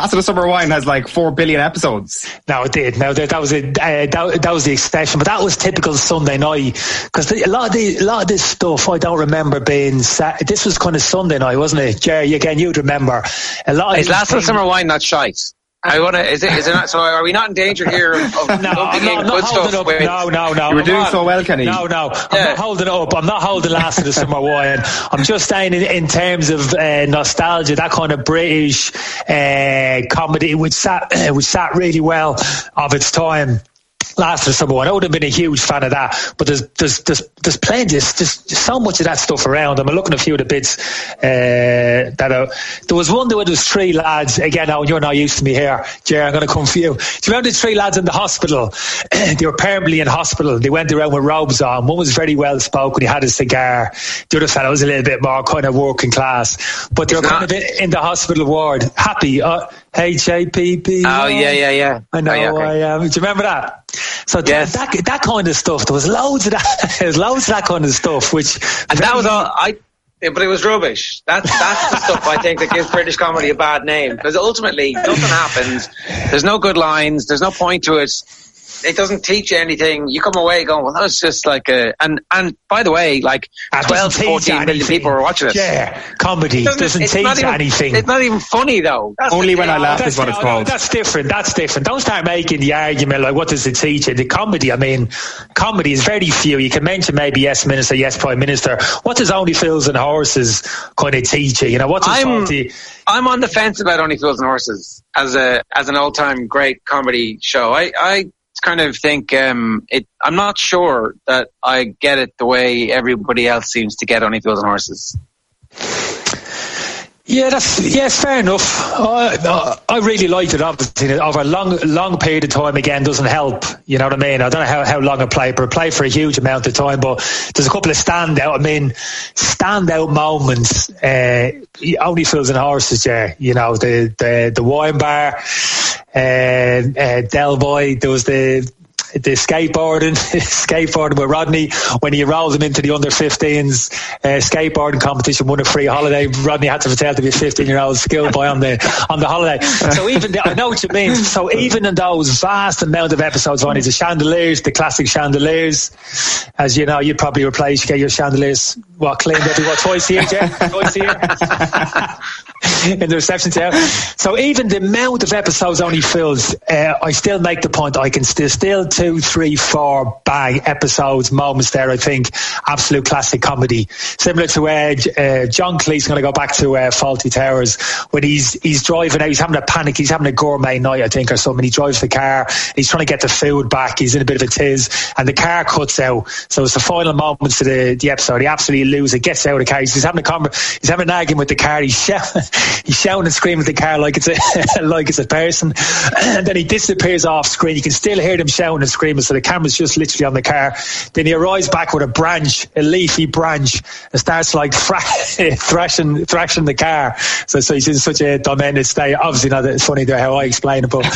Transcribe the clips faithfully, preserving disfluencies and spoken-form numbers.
Last of the Summer Wine has like four billion episodes. No, it did. No, that, that was a uh, that, that was the extension, but that was typical Sunday night because a lot of the a lot of this stuff I don't remember being. Sat, this was kind of Sunday night, wasn't it, Jerry? Again, you'd remember a lot. Of Is Last of the Summer Wine not shite? I want to. Is it? Is it not? So are we not in danger here of, of no, I'm not, I'm not holding up. With, no, no, no. You were I'm doing not, so well, Kenny. No, no. I'm yeah. not holding it up. I'm not holding Last of the Summer Wine. I'm just saying in, in terms of uh, nostalgia, that kind of British uh, comedy, which sat, which sat really well of its time. Last of the Summer Wine. I would have been a huge fan of that, but there's there's there's, there's plenty, there's, there's so much of that stuff around. I'm looking at a few of the bits uh, that are, there was one where there was three lads. Again, now you're not used to me here, Jerry. I'm going to come for you. Do you remember the three lads in the hospital? They were permanently in hospital. They went around with robes on. One was very well spoken. He had a cigar. The other fellow was a little bit more kind of working class, but they were kind of in, in the hospital ward. Happy. Uh, H A P P. Oh, yeah, yeah, yeah. I know oh, yeah, okay. I am. Um, do you remember that? So yes. that that kind of stuff, there was loads of that. There was loads of that kind of stuff, which and that was all. I, but it was rubbish. That's that's the stuff I think that gives British comedy a bad name, because ultimately nothing happens. There's no good lines. There's no point to it. It doesn't teach you anything. You come away going, well, that was just like a... And, and by the way, like twelve to fourteen million people were watching it. Yeah, comedy it doesn't, doesn't teach even, anything. It's not even funny, though. That's Only when I laugh that's, is what it's called. That's different. That's different. Don't start making the argument like, what does it teach you? The comedy, I mean, comedy is very few. You can mention maybe Yes Minister, Yes Prime Minister. What does Only Fools and Horses kind of teach you? You know, what does I'm, faulty... I'm on the fence about Only Fools and Horses as a as an all-time great comedy show. I... I kind of think um, it. I'm not sure that I get it the way everybody else seems to get Only Fools and Horses. Yeah, that's yes, fair enough. I, I really liked it. Obviously, over a long, long period of time, again, doesn't help. You know what I mean? I don't know how, how long I played, but I played for a huge amount of time. But there's a couple of standout. I mean, standout moments. Uh, Only Fools and Horses. There, you know, the the the wine bar, uh, uh, Del Boy. There was the. The skateboarding, skateboarding with Rodney when he rolled him into the under fifteens uh, skateboarding competition, won a free holiday. Rodney had to pretend to be a fifteen-year-old schoolboy on the on the holiday. So even the, I know what you mean. So even in those vast amount of episodes, Ronnie, the chandeliers, the classic chandeliers, as you know, you'd probably replace you get your chandeliers what cleaned every what twice a year, Jeff? Twice a year in the reception chair. So even the amount of episodes Only Fools, uh, I still make the point. I can still still. Two, three, four bang episodes, moments there, I think. Absolute classic comedy. Similar to uh, uh, John Cleese, going to go back to uh, Fawlty Towers, when he's he's driving out, he's having a panic, he's having a gourmet night, I think, or something. He drives the car, he's trying to get the food back, he's in a bit of a tiz, and the car cuts out. So it's the final moments of the, the episode. He absolutely loses it, gets out of the car, he's having a conver- he's having an argument with the car, he's, shout- he's shouting and screaming at the car like it's a, like it's a person, and then he disappears off screen. You can still hear them shouting and screaming, so the camera's just literally on the car. Then he arrives back with a branch, a leafy branch, and starts like thra- thrashing thrashing the car. So, so he's in such a tormented state. Obviously not it's funny how I explain it, but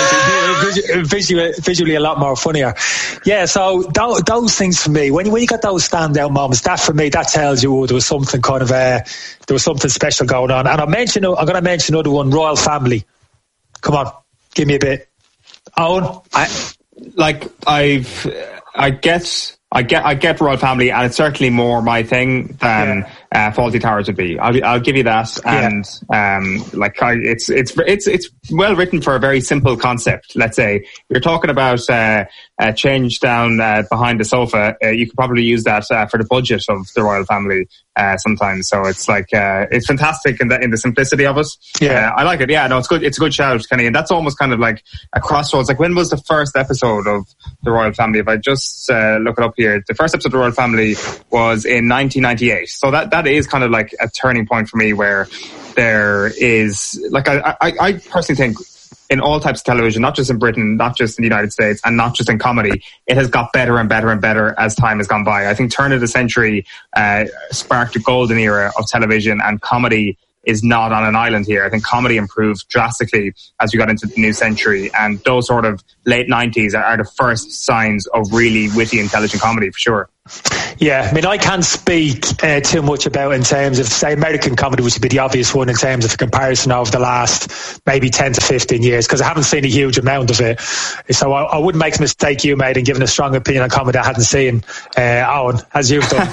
visually, visually a lot more funnier. Yeah, so th- those things for me, when you, when you got those standout moments, that for me, that tells you oh, there was something kind of uh, there was something special going on. And I mentioned, I'm going to mention another one, Royal Family. Come on, give me a bit. Owen? I, like, I've, I get, I get, I get Royal Family, and it's certainly more my thing than yeah. uh, Fawlty Towers would be. I'll, I'll give you that. And, yeah. um, like, I, it's, it's, it's, it's well written for a very simple concept. Let's say you're talking about, uh, uh change down, uh, behind the sofa. Uh, you could probably use that, uh, for the budget of the Royal Family, uh, sometimes. So it's like, uh, it's fantastic in the, in the simplicity of it. Yeah. Uh, I like it. Yeah, no, it's good. It's a good shout, Kenny. And that's almost kind of like a crossroads. Like, when was the first episode of the Royal Family? If I just, uh, look it up here, the first episode of the Royal Family was in nineteen ninety-eight. So that, that is kind of like a turning point for me, where there is, like, I, I, I personally think in all types of television, not just in Britain, not just in the United States, and not just in comedy, it has got better and better and better as time has gone by. I think turn of the century uh, sparked a golden era of television, and comedy is not on an island here. I think comedy improved drastically as we got into the new century, and those sort of late nineties are, are the first signs of really witty, intelligent comedy, for sure. Yeah, I mean, I can't speak uh, too much about in terms of, say, American comedy, which would be the obvious one in terms of comparison over the last maybe ten to fifteen years, because I haven't seen a huge amount of it. So I, I wouldn't make the mistake you made in giving a strong opinion on comedy I hadn't seen, uh, Owen, as you've done.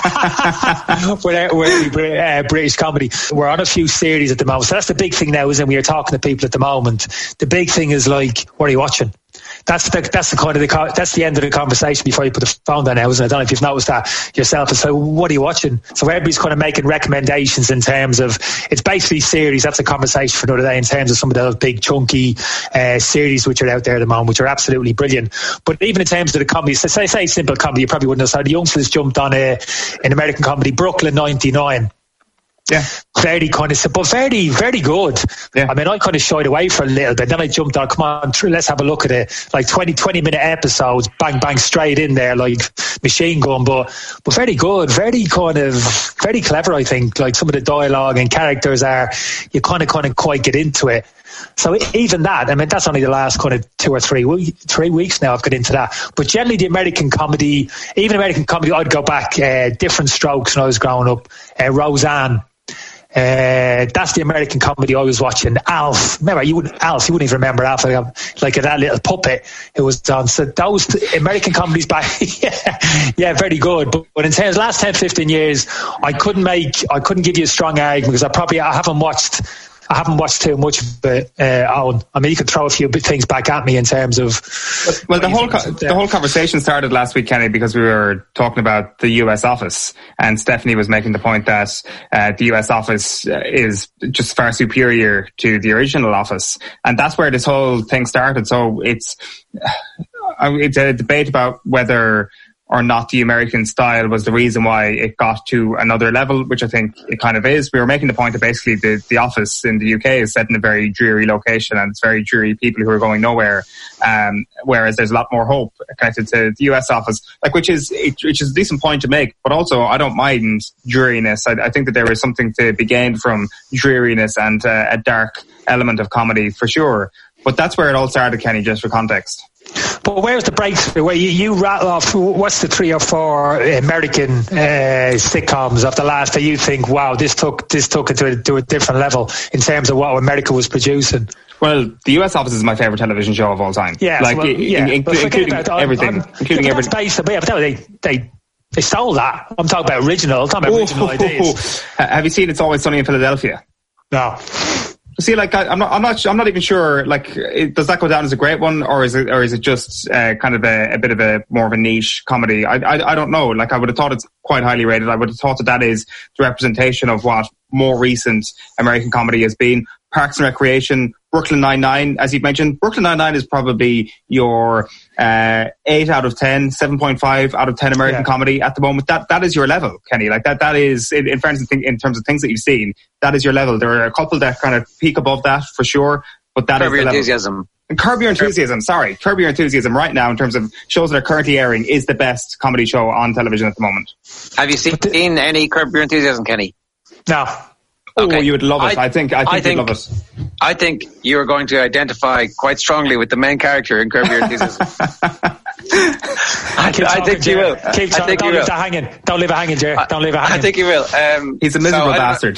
with, with, with uh, British comedy. We're on a few series at the moment. So that's the big thing now, isn't it? When you're talking to people at the moment, the big thing is like, what are you watching? That's the that's the kind of the that's the end of the conversation before you put the phone down now, isn't it? I don't know if you've noticed that yourself. And so, what are you watching? So everybody's kind of making recommendations in terms of, it's basically series. That's a conversation for another day in terms of some of those big chunky uh, series which are out there at the moment, which are absolutely brilliant. But even in terms of the comedy, so say say simple comedy, you probably wouldn't know. So the youngsters jumped on a an American comedy, Brooklyn ninety-nine. Yeah. Very kind of, but very, very good. Yeah. I mean, I kind of shied away for a little bit. Then I jumped on, come on, let's have a look at it. Like twenty, twenty minute episodes, bang, bang, straight in there, like machine gun, but, but very good, very kind of, very clever, I think. Like some of the dialogue and characters are, you kind of, kind of quite get into it. So even that, I mean, that's only the last kind of two or three week, three weeks now I've got into that. But generally the American comedy, even American comedy, I'd go back, uh, different strokes when I was growing up. Uh, Roseanne. Uh, that's the American comedy I was watching. Alf, remember you wouldn't Alf, you wouldn't even remember Alf, like, like that little puppet it was on. So those American comedies back, yeah, yeah, very good. But, but in terms of the last ten, fifteen years, I couldn't make, I couldn't give you a strong argument because I probably I haven't watched. I haven't watched too much of it, uh, Owen. I mean, you could throw a few things back at me in terms of. Well, the whole co- the whole conversation started last week, Kenny, because we were talking about the U S office, and Stephanie was making the point that uh, the U S office is just far superior to the original office, and that's where this whole thing started. So it's it's a debate about whether or not the American style was the reason why it got to another level, which I think it kind of is. We were making the point that basically the, the office in the U K is set in a very dreary location and it's very dreary people who are going nowhere. Um, whereas there's a lot more hope connected to the U S office, like, which is, which is a decent point to make. But also I don't mind dreariness. I, I think that there is something to be gained from dreariness and uh, a dark element of comedy for sure. But that's where it all started, Kenny, just for context. But where's the breakthrough? Where you, you rattle off, what's the three or four American uh, sitcoms of the last that you think, wow, this took this took it to a, to a different level in terms of what America was producing? Well, the U S office is my favourite television show of all time. Yeah, like well, yeah. in, in, including about, everything, I'm, including yeah, everything. Based, yeah, but they they they stole that. I'm talking about original. I'm talking about original oh, ideas. Oh, oh. Have you seen It's Always Sunny in Philadelphia? No. See, like I, I'm not, I'm not, I'm not even sure. Like, it, does that go down as a great one, or is it, or is it just uh, kind of a, a bit of a more of a niche comedy? I, I, I don't know. Like, I would have thought it's quite highly rated. I would have thought that that is the representation of what more recent American comedy has been. Parks and Recreation, Brooklyn Nine-Nine, as you mentioned. Brooklyn Nine-Nine is probably your uh, eight out of ten, seven point five out of ten American yeah. comedy at the moment. That That is your level, Kenny. Like that, that is, in, in, terms of th- in terms of things that you've seen, that is your level. There are a couple that kind of peak above that for sure, but that Curb is the Your level. Enthusiasm. And Curb Your Enthusiasm, sorry. Curb Your Enthusiasm right now in terms of shows that are currently airing is the best comedy show on television at the moment. Have you seen the, any Curb Your Enthusiasm, Kenny? No. Okay. Oh, you would love it. I, I think. I think, I think you'd love it. I think you are going to identify quite strongly with the main character in Curb Your Enthusiasm. I, I think you will. Keep I think don't you leave will. that hanging. Don't leave it hanging, Jerry. Don't leave it hanging. I think you will. Um, He's a miserable so bastard.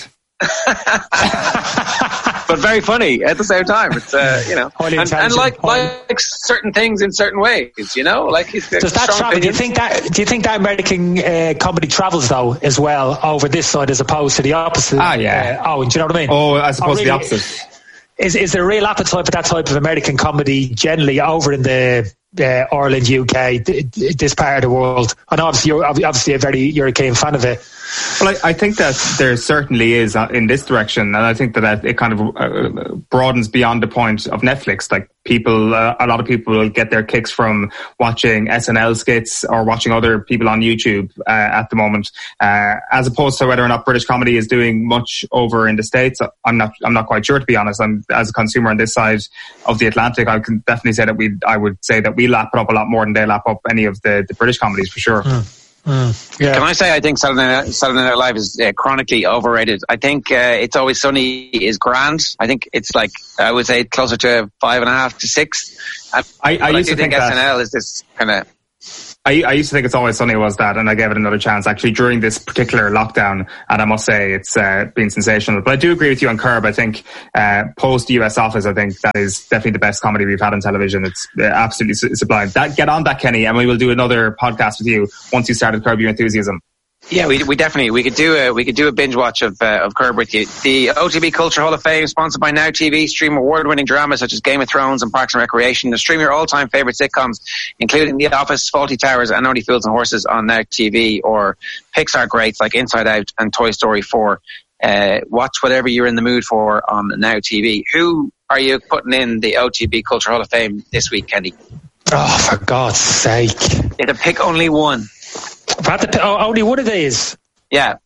But very funny at the same time. It's uh, you know, and, and like like certain things in certain ways. You know, like he's does that travel? Do you think that? Do you think that American uh, comedy travels though as well over this side as opposed to the opposite? Ah, yeah. Uh, oh, do you know what I mean? Oh, as opposed oh, really, to the opposite. Is is there a real appetite for that type of American comedy generally over in the uh, Ireland, U K, th- this part of the world? And obviously, you're obviously a very you're a keen fan of it. Well, I, I think that there certainly is in this direction, and I think that it kind of uh, broadens beyond the point of Netflix. Like people, uh, a lot of people will get their kicks from watching S N L skits or watching other people on YouTube uh, at the moment, uh, as opposed to whether or not British comedy is doing much over in the States. I'm not, I'm not quite sure, to be honest. I'm, as a consumer on this side of the Atlantic, I can definitely say that we, I would say that we lap it up a lot more than they lap up any of the, the British comedies for sure. Mm. Mm, yeah. Can I say I think Saturday Night, Saturday Night Live is uh, chronically overrated. I think uh, It's Always Sunny is grand. I think it's like, I would say closer to five and a half to six. I, I, I used I to think, think S N L is this kind of I, I used to think It's Always Sunny was that, and I gave it another chance actually during this particular lockdown, and I must say it's uh, been sensational. But I do agree with you on Curb. I think uh, post U S Office, I think that is definitely the best comedy we've had on television. It's uh, absolutely sublime. That, get on that, Kenny, and we will do another podcast with you once you started Curb Your Enthusiasm. Yeah, we we definitely we could do a we could do a binge watch of uh, of Curb with you. The O T B Culture Hall of Fame, sponsored by Now T V, stream award-winning dramas such as Game of Thrones and Parks and Recreation. To stream your all-time favorite sitcoms, including The Office, Fawlty Towers, and Only Fools and Horses on Now T V, or Pixar greats like Inside Out and Toy Story four. Uh, watch whatever you're in the mood for on Now T V. Who are you putting in the O T B Culture Hall of Fame this week, Kenny? Oh, for God's sake! You have to pick only one. If I had to pick, oh, only one of these. Yeah.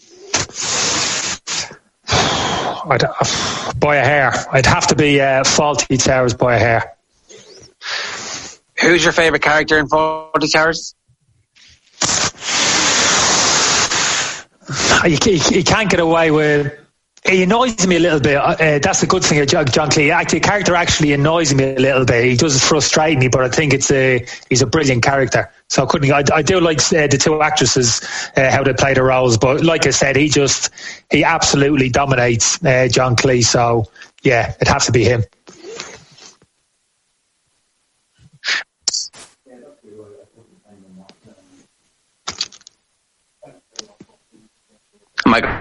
I'd, uh, by a hair. I'd have to be uh, Fawlty Towers by a hair. Who's your favourite character in Fawlty Towers? You, you, you can't get away with... He annoys me a little bit. Uh, that's the good thing of John Cleese. Actually, the character actually annoys me a little bit. He does frustrate me, but I think it's a he's a brilliant character. So I couldn't. I, I do like uh, the two actresses uh, how they play the roles, but like I said, he just he absolutely dominates uh, John Cleese. So yeah, it'd have to be him. Am I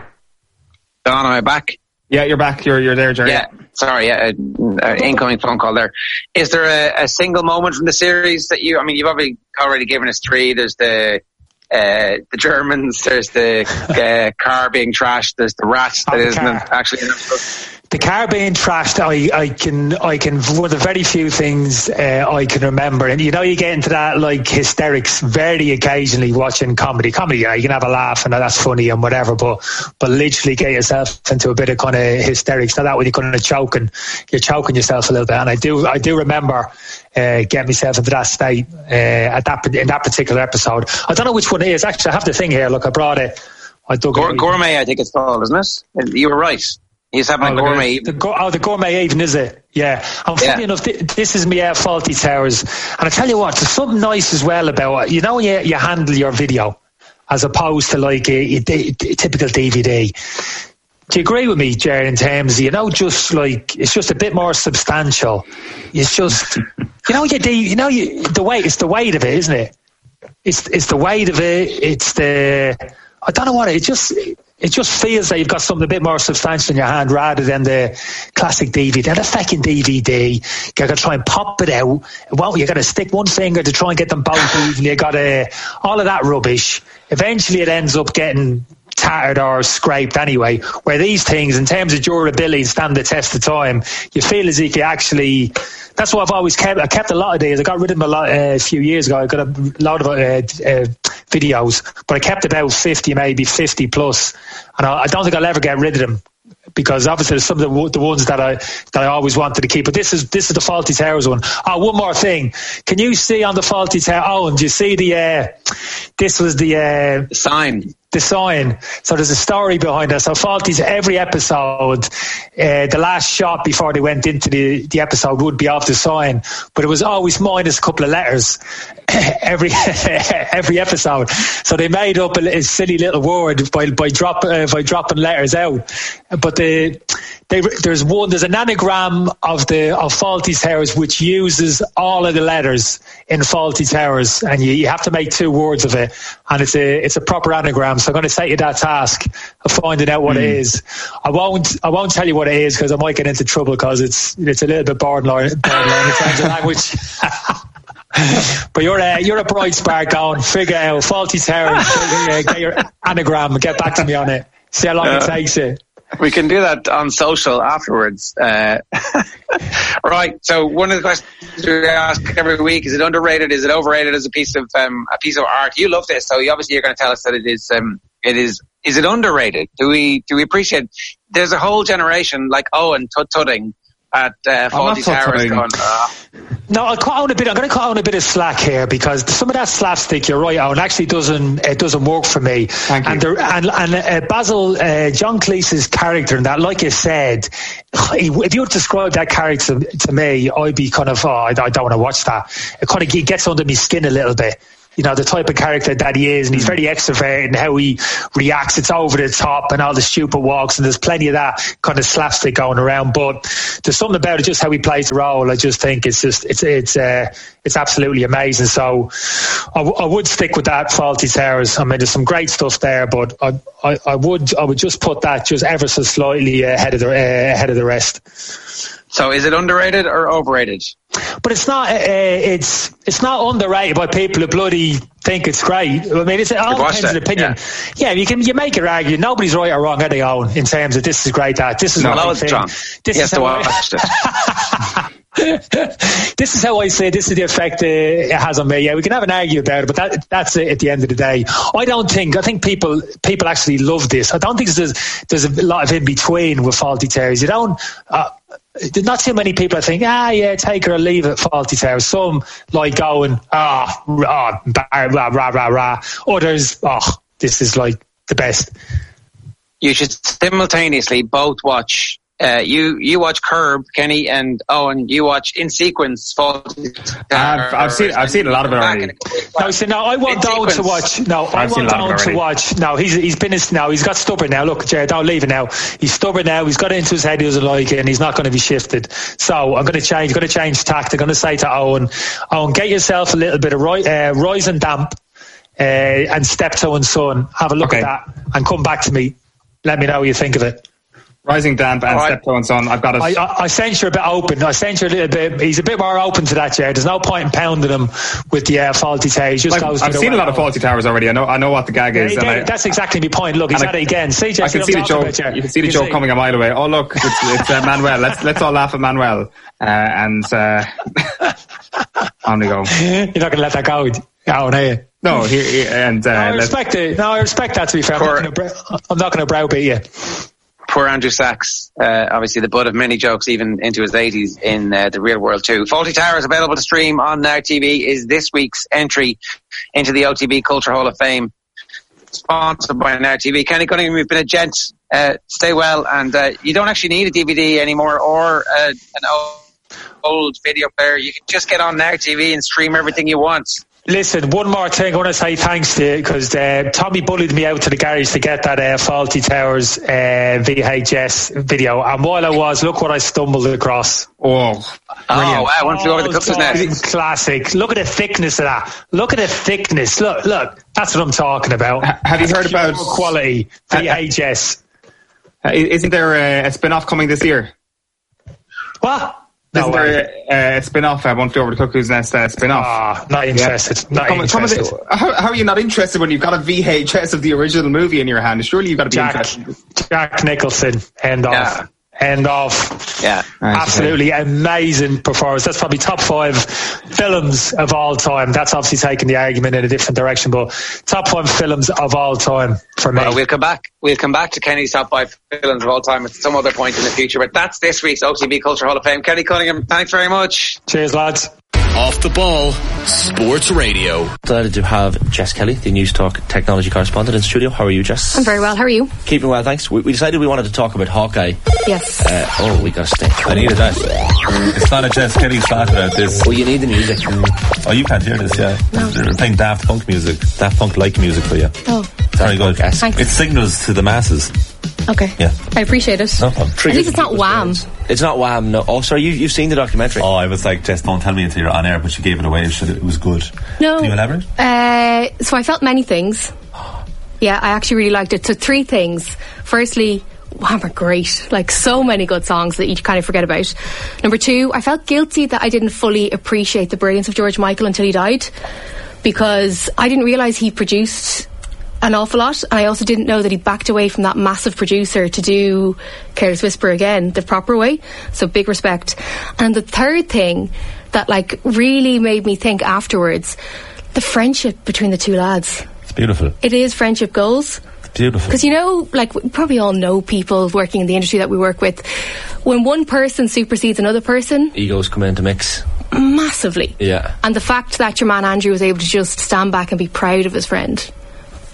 on? Am I back? Yeah, you're back. You're you're there, Jerry. Yeah, sorry, yeah, uh, uh, incoming phone call there. Is there a, a single moment from the series that you? I mean, you've already already given us three. There's the uh, the Germans. There's the uh, car being trashed. There's the rat that isn't actually in it. The car being trashed, I, I can, I can, one of the very few things uh, I can remember. And you know, you get into that like hysterics very occasionally watching comedy. Comedy, yeah, you can have a laugh and that's funny and whatever, but, but literally get yourself into a bit of kind of hysterics. So that when you're kind of choking, you're choking yourself a little bit. And I do, I do remember uh, getting myself into that state uh, at that, in that particular episode. I don't know which one it is. Actually, I have the thing here. Look, I brought it. I dug Gour- it. Gourmet, I think it's called, isn't it? You were right. He's having oh, a gourmet. The, the, oh, the gourmet even, is it? Yeah. And funny yeah. enough, th- this is me at Fawlty Towers. And I tell you what, there's something nice as well about it. You know, you, you handle your video as opposed to like a, a, a typical D V D. Do you agree with me, Jerry, in terms of, you know, just like, it's just a bit more substantial. It's just, you know, you, you know, you, the weight, it's the weight of it, isn't it? It's, it's the weight of it. It's the, I don't know what it, it just, it just feels like you've got something a bit more substantial in your hand rather than the classic D V D. And the fucking D V D, you got to try and pop it out. Well, you got to stick one finger to try and get them both even. You got to, all of that rubbish. Eventually it ends up getting tattered or scraped anyway, where these things in terms of durability stand the test of time. You feel as if you actually, that's what I've always kept. I kept a lot of these. I got rid of them a lot uh, a few years ago. I got a lot of uh, uh, videos, but I kept about fifty, maybe fifty plus, and I, I don't think I'll ever get rid of them, because obviously there's some of the, the ones that I that I always wanted to keep. But this is this is the Fawlty Towers one. Oh, one more thing. Can you see on the Fawlty Tower? Oh, and do you see the? Uh, this was the uh, sign. The sign. So there's a story behind that. So Fawlty's every episode, uh, the last shot before they went into the, the episode would be off the sign, but it was always minus a couple of letters every every episode. So they made up a, a silly little word by by drop uh, by dropping letters out. But the they, there's one there's an anagram of the of Fawlty Towers which uses all of the letters in Fawlty Towers, and you, you have to make two words of it, and it's a it's a proper anagram. So I'm going to set you that task of finding out what mm. it is. I won't I won't tell you what it is because I might get into trouble because it's it's a little bit borderline, borderline in terms of language. But you're a, you're a bright spark going, figure out Fawlty Towers, get, get your anagram and get back to me on it. See how long uh, it takes you. We can do that on social afterwards. Uh, right. So one of the questions we ask every week: is it underrated? Is it overrated as a piece of um, a piece of art? You love this, so you obviously you're going to tell us that it is. Um, it is. Is it underrated? Do we do we appreciate? There's a whole generation like Owen Tut Tutting at uh, Fawlty Towers going. Uh, No, I'll cut on a bit. I'm going to cut on a bit of slack here because some of that slapstick, you're right, Owen, actually doesn't it doesn't work for me. Thank you. And there, and, and uh, Basil, uh, John Cleese's character, and that, like you said, he, if you would describe that character to, to me, I'd be kind of, oh, I, I don't want to watch that. It kind of gets under my skin a little bit. you know, the type of character that he is, and he's very extroverted and how he reacts. It's over the top and all the stupid walks, and there's plenty of that kind of slapstick going around. But there's something about it, just how he plays the role. I just think it's just it's it's uh, it's absolutely amazing. So I, w- I would stick with that, Fawlty Towers. I mean, there's some great stuff there, but I, I, I would I would just put that just ever so slightly ahead of the uh, ahead of the rest. So is it underrated or overrated? But it's not. Uh, it's it's not underrated by people who bloody think it's great. I mean, it's, it all depends on opinion. Yeah. yeah, you can you make your argument. Nobody's right or wrong at their own in terms of this is great. That this is no, what I think. Strong. This yes, is how I This is how I say this is the effect uh, it has on me. Yeah, we can have an argument about it, but that, that's it at the end of the day. I don't think, I think people people actually love this. I don't think there's, there's a lot of in between with Fawlty Towers. You don't, uh, there's not too many people that think, ah, yeah, take it or leave it, Fawlty Towers. Some like going, ah, oh, oh, rah, rah, rah, rah. Others, oh, this is like the best. You should simultaneously both watch. Uh, you you watch Curb, Kenny, and Owen. You watch in sequence. Fawlty I've, I've seen I've seen a lot of it already. No, so no, I want Owen to watch. No, I I've want Owen to watch. No, he's he's been now. He's got stubborn now. Look, Jared, don't leave it now. He's stubborn now. He's got it into his head. He doesn't like it, and he's not going to be shifted. So I'm going to change. Going to change tact. I'm going to say to Owen, Owen, get yourself a little bit of ri- uh, Rise and Damp uh, and Steptoe and Son. Have a look okay. at that and come back to me. Let me know what you think of it. Rising Damp and right. Steptoe and Son. I've got it. I, I, I sense you're a bit open. I sense you're a little bit. He's a bit more open to that, Jared. There's no point in pounding him with the uh, Fawlty Towers. Just like, goes I've to seen the a lot of Fawlty Towers already. I know. I know what the gag is. Yeah, and yeah, I, that's exactly my point. Look, he's at I, it again. See, Jared, I can see the joke. You can see the joke coming a mile away. Oh look, it's, it's uh, Manuel. Let's let's all laugh at Manuel. Uh, and uh, on we go. You're not going to let that go, oh, are you? No, here, here and uh, no, I respect it. No, I respect that. To be fair, For, I'm not going to browbeat you. Poor Andrew Sachs, uh, obviously the butt of many jokes, even into his eighties in uh, the real world too. Fawlty Towers, available to stream on Now T V, is this week's entry into the O T B Culture Hall of Fame, sponsored by Now T V. Kenny Cunningham, you've been a gent. Uh, stay well, and uh, you don't actually need a D V D anymore or uh, an old, old video player. You can just get on Now T V and stream everything you want. Listen, one more thing I want to say thanks to, because uh, Tommy bullied me out to the garage to get that uh, Fawlty Towers uh, V H S video, and while I was, look what I stumbled across. Oh, brilliant. Oh, wow, one flew over the cuckoo's nest. Classic. Look at the thickness of that. Look at the thickness. Look, look, that's what I'm talking about. H- have you heard about quality V H S? Uh, isn't there a, a spin-off coming this year? What? Isn't no there a, a spin-off, uh, One Flew Over the Cuckoo's Nest uh, spin-off? Ah, not interested. Yeah. Not come, interested. Come how, how are you not interested when you've got a V H S of the original movie in your hand? Surely you've got to be Jack, interested. Jack Nicholson, end yeah. off. End off. Yeah. Absolutely amazing performance. That's probably top five films of all time. That's obviously taking the argument in a different direction, but top five films of all time for me. Well, we'll come back. We'll come back to Kenny's top five films of all time at some other point in the future. But that's this week's O T B Culture Hall of Fame. Kenny Cunningham, thanks very much. Cheers, lads. Off the Ball, Sports Radio. Delighted to have Jess Kelly, the News Talk technology correspondent in studio. How are you, Jess? I'm very well. How are you? Keeping well, thanks. We, we decided we wanted to talk about Hawkeye. Yes. Uh, oh, we got to stay. I needed that. It's not a Jess Kelly flat about this. Well, you need the music. Oh, you can't hear this, yeah. No. They're playing Daft Punk music. Daft Punk-like music for you. Oh. Very good. Thanks. It signals to the masses. Okay. Yeah. I appreciate it. No, At least it's not Wham. It's not Wham, no. Oh, sorry, you, you've seen the documentary. Oh, I was like, Jess, don't tell me until you're on air, but you gave it away. Should it, it was good. No. Can you elaborate? Uh, so I felt many things. Yeah, I actually really liked it. So three things. Firstly, Wham are great. Like, so many good songs that you kind of forget about. Number two, I felt guilty that I didn't fully appreciate the brilliance of George Michael until he died, because I didn't realise he produced an awful lot, and I also didn't know that he backed away from that massive producer to do Careless Whisper again the proper way. So big respect. And the third thing that like really made me think afterwards, the friendship between the two lads. It's beautiful. It is friendship goals. It's beautiful. Because, you know, like, we probably all know people working in the industry that we work with. When one person supersedes another person, egos come into mix massively. Yeah. And the fact that your man Andrew was able to just stand back and be proud of his friend,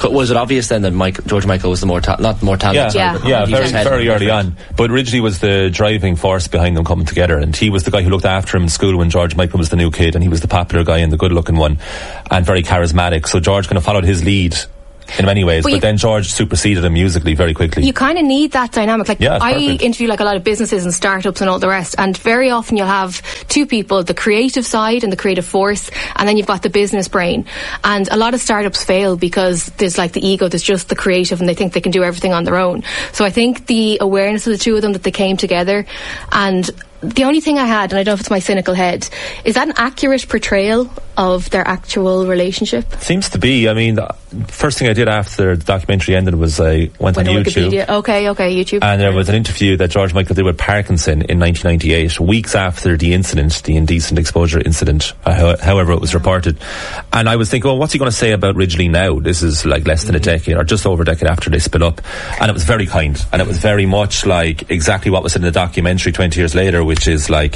But was it obvious then that Mike, George Michael was the more ta- not more talented? Yeah, Yeah. yeah, he very, was head very early different. on. But Ridgely was the driving force behind them coming together, and he was the guy who looked after him in school when George Michael was the new kid, and he was the popular guy and the good-looking one, and very charismatic. So George kind of followed his lead in many ways, But but, you- then George superseded him musically very quickly. You kind of need that dynamic. Like, Yeah, it's I perfect. interview like a lot of businesses and startups and all the rest, and very often you'll have two people, the creative side and the creative force, and then you've got the business brain. And a lot of startups fail because there's like the ego, there's just the creative, and they think they can do everything on their own. So I think the awareness of the two of them, that they came together, and the only thing I had, and I don't know if it's my cynical head, is that an accurate portrayal of their actual relationship? Seems to be. I mean, the first thing I did after the documentary ended was I went on Went on YouTube. Wikipedia. Okay, okay, YouTube. And there was an interview that George Michael did with Parkinson in nineteen ninety-eight, weeks after the incident, the indecent exposure incident, uh, how, however it was reported. And I was thinking, well, what's he going to say about Ridgely now? This is like less than a decade, or just over a decade after they split up. And it was very kind. And it was very much like exactly what was in the documentary twenty years later, which is like,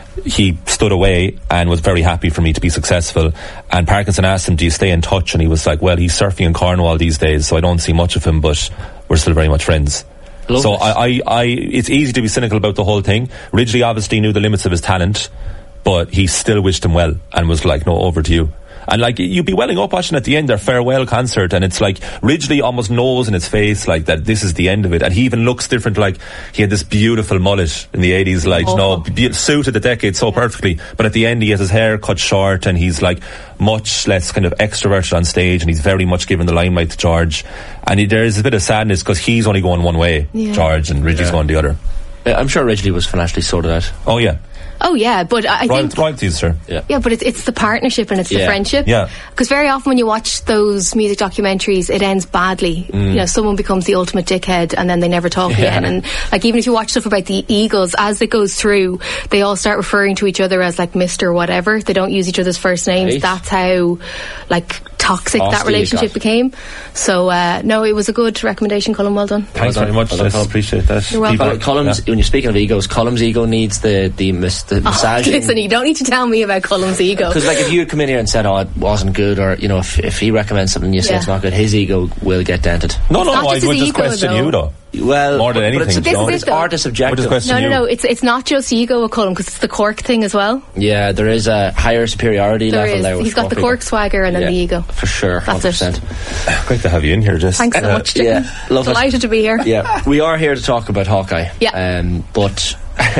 he stood away and was very happy for me to be successful. And Parkinson asked him, do you stay in touch? And he was like, well, he's surfing in Cornwall these days, so I don't see much of him, but we're still very much friends. Love so this. I, I, I, it's easy to be cynical about the whole thing. Ridgely obviously knew the limits of his talent, but he still wished him well and was like, no, over to you. And like, you'd be welling up watching at the end their farewell concert, and it's like Ridgely almost knows in his face like that this is the end of it, and he even looks different. Like, he had this beautiful mullet in the eighties, like, you know, be- suited the decade so perfectly, but at the end he has his hair cut short, and he's like much less kind of extroverted on stage, and he's very much given the limelight to George. And he, there is a bit of sadness because he's only going one way, Yeah. George, and Ridgely's Yeah. going the other. Uh, I'm sure Ridgely was financially sorted out. Oh yeah, Oh yeah, but I I Royal- think royalties, sir. Yeah. yeah, but it's it's the partnership and it's the Yeah. friendship. Yeah. Because very often when you watch those music documentaries, it ends badly. Mm. You know, someone becomes the ultimate dickhead and then they never talk Yeah. again. And like, even if you watch stuff about the Eagles, as it goes through, they all start referring to each other as like Mister whatever. They don't use each other's first names. Right. That's how like toxic Frosty that it relationship got. became. So uh, no, it was a good recommendation, Colin. Well done. Thanks Well very done. much. Well done, I Colin. appreciate that. You're welcome. People- Columns, yeah. when you're speaking of egos, Column's ego needs the the, mis- the massaging. Listen, you don't need to tell me about Colum's ego. Because like if you had come in here and said, oh, it wasn't good, or you know, if, if he recommends something and you say Yeah. it's not good, his ego will get dented. No, no, not no, I just would his just ego, question though. you though. Well, More than but anything, it's, But this no? is it's it, though. art is subjective. We're just questioning No, no, you. no. It's it's not just ego with Colin, because it's the Cork thing as well. Yeah, there is a higher superiority There level is. there. with He's got the people. Cork swagger and then Yeah, the ego. for sure. That's one hundred percent. it. Great to have you in here, Jess. Thanks so Uh, much, Jim. yeah, love it. Delighted to be here. Yeah, we are here to talk about Hawkeye. Yeah. Um, but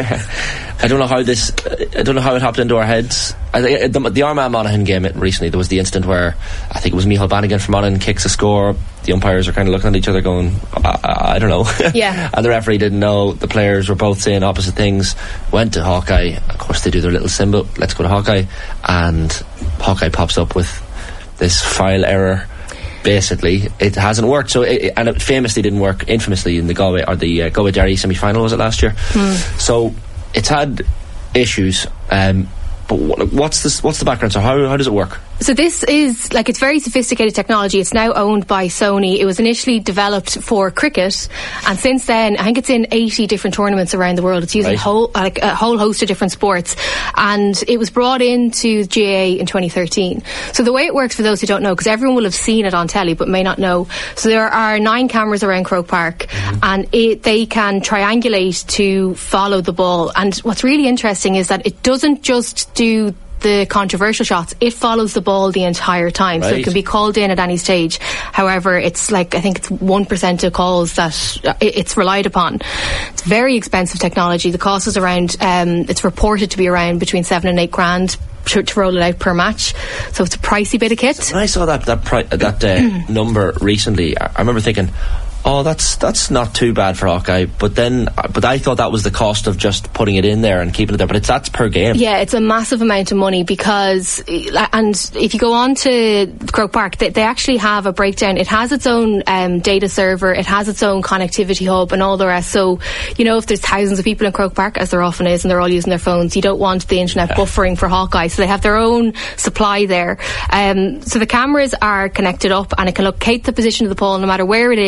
I don't know how this. I don't know how it hopped into our heads. I think the, the Armagh Monaghan game recently, there was the incident where I think it was Micheál Bannigan from Monaghan kicks a score. The umpires are kind of looking at each other, going, "I, I, I don't know." Yeah. And the referee didn't know. The players were both saying opposite things. Went to Hawkeye. Of course, they do their little symbol. Let's go to Hawkeye, and Hawkeye pops up with this file error. Basically, it hasn't worked. So, it, and it famously didn't work, infamously in the Galway or the uh, Galway Derry semi-final, was it last year? So, it's had issues. Um, but what, what's this? What's the background? So, how how does it work? So this is, like, it's very sophisticated technology. It's now owned by Sony. It was initially developed for cricket, and since then, I think it's in eighty different tournaments around the world. It's used in Right. whole, like, a whole host of different sports. And it was brought into G A A in twenty thirteen. So the way it works, for those who don't know, because everyone will have seen it on telly but may not know, so there are nine cameras around Croke Park, and it, they can triangulate to follow the ball. And what's really interesting is that it doesn't just do the controversial shots, it follows the ball the entire time, so Right. it can be called in at any stage. However, it's like, I think it's one percent of calls that uh, it- it's relied upon. It's very expensive technology. The cost is around, um, it's reported to be around between seven and eight grand to, to roll it out per match, so it's a pricey bit of kit. When I saw that that pri- that uh, number recently, I, I remember thinking, oh, that's that's not too bad for Hawkeye. But then, but I thought that was the cost of just putting it in there and keeping it there. But it's that's per game. Yeah, it's a massive amount of money because, and if you go on to Croke Park, they, they actually have a breakdown. It has its own um, data server, it has its own connectivity hub and all the rest. So, you know, if there's thousands of people in Croke Park, as there often is, and they're all using their phones, you don't want the internet buffering for Hawkeye. So they have their own supply there. Um, so the cameras are connected up and it can locate the position of the ball no matter where it is,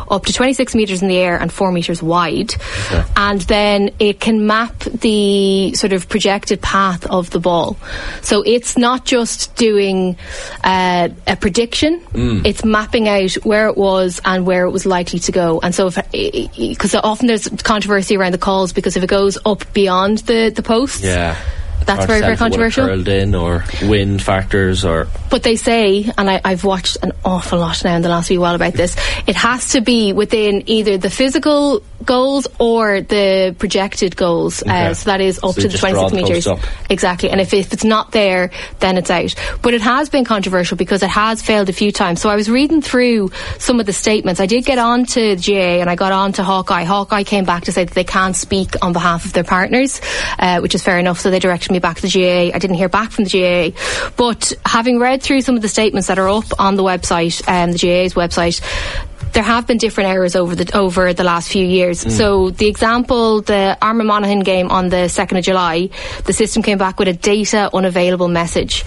up to twenty-six metres in the air and four metres wide. Okay. And then it can map the sort of projected path of the ball. So it's not just doing uh, a prediction, mm. it's mapping out where it was and where it was likely to go. And so, because often there's controversy around the calls, because if it goes up beyond the, the post, yeah. that's very, very controversial. Curled in, or wind factors, or. But they say, and I, I've watched an awful lot now in the last wee while about this, it has to be within either the physical goals or the projected goals. Okay. Uh, so that is up so to the twenty-six metres. Exactly. And if, if it's not there, then it's out. But it has been controversial because it has failed a few times. So I was reading through some of the statements. I did get on to G A A and I got on to Hawkeye. Hawkeye came back to say that they can't speak on behalf of their partners, uh, which is fair enough. So they directed me back to the G A A. I didn't hear back from the G A A. But having read through some of the statements that are up on the website, um, the G A A's website, there have been different errors over the over the last few years. Mm. So the example, the Armagh Monaghan game on the second of July, the system came back with a data unavailable message.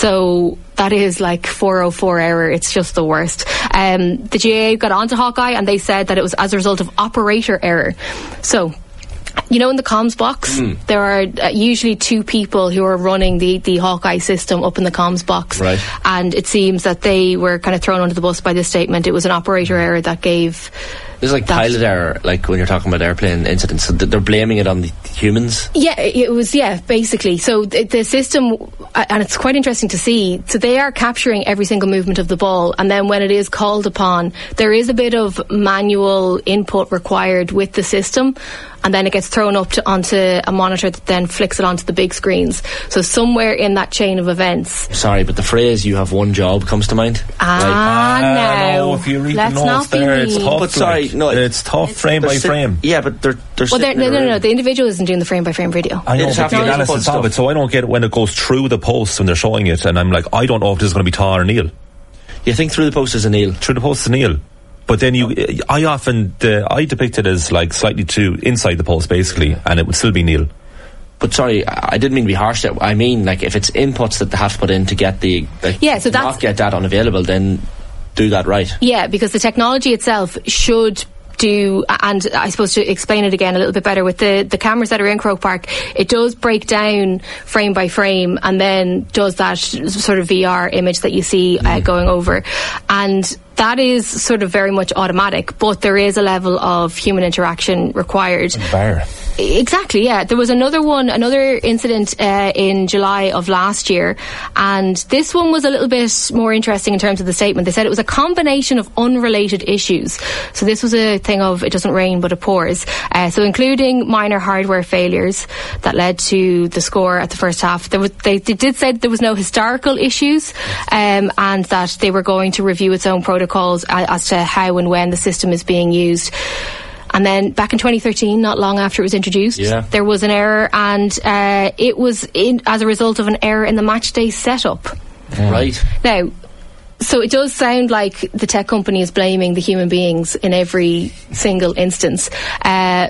So that is like four oh four error. It's just the worst. Um, the G A A got onto Hawkeye and they said that it was as a result of operator error. So, you know, in the comms box, mm. there are uh, usually two people who are running the, the Hawkeye system up in the comms box. Right. And it seems that they were kind of thrown under the bus by this statement. It was an operator error that gave... There's like that pilot error, like when you're talking about airplane incidents, so they're blaming it on the humans? Yeah, it was, yeah, basically. So the, the system, and it's quite interesting to see, so they are capturing every single movement of the ball, and then when it is called upon, there is a bit of manual input required with the system, and then it gets thrown up to, onto a monitor that then flicks it onto the big screens. So somewhere in that chain of events... Sorry, but the phrase, you have one job, comes to mind? Ah, like, no. no. If you read Let's the notes there, it's tough. But sorry, like, no, it's tough it's, frame by sit- frame. Yeah, but they're... they're well, they're, no, no, no, no. room. The individual isn't doing the frame-by-frame video. I know, but the analysis of it, so I don't get it when it goes through the posts when they're showing it, and I'm like, I don't know if this is going to be Tar or Neil. You think through the post is a Neil? Through the post is a Neil. But then you, I often, the, I depict it as like slightly too inside the post basically, and it would still be Neil. But sorry, I didn't mean to be harsh there. I mean, like, if it's inputs that they have to put in to get the, like, yeah, so that's, not get that unavailable, then do that right. Yeah, because the technology itself should do, and I suppose to explain it again a little bit better, with the, the cameras that are in Croke Park, it does break down frame by frame and then does that sort of V R image that you see uh, mm. going over. And that is sort of very much automatic, but there is a level of human interaction required. Bar. Exactly, yeah. There was another one, another incident uh, in July of last year, and this one was a little bit more interesting in terms of the statement. They said it was a combination of unrelated issues. So this was a thing of it doesn't rain but it pours. Uh, so including minor hardware failures that led to the score at the first half. There was, they, they did say that there was no historical issues, um, and that they were going to review its own protocol protocols as to how and when the system is being used. And then back in twenty thirteen, not long after it was introduced, yeah. there was an error, and uh, it was in, as a result of an error in the match day setup. Yeah. Right. Now, so it does sound like the tech company is blaming the human beings in every single instance. Uh,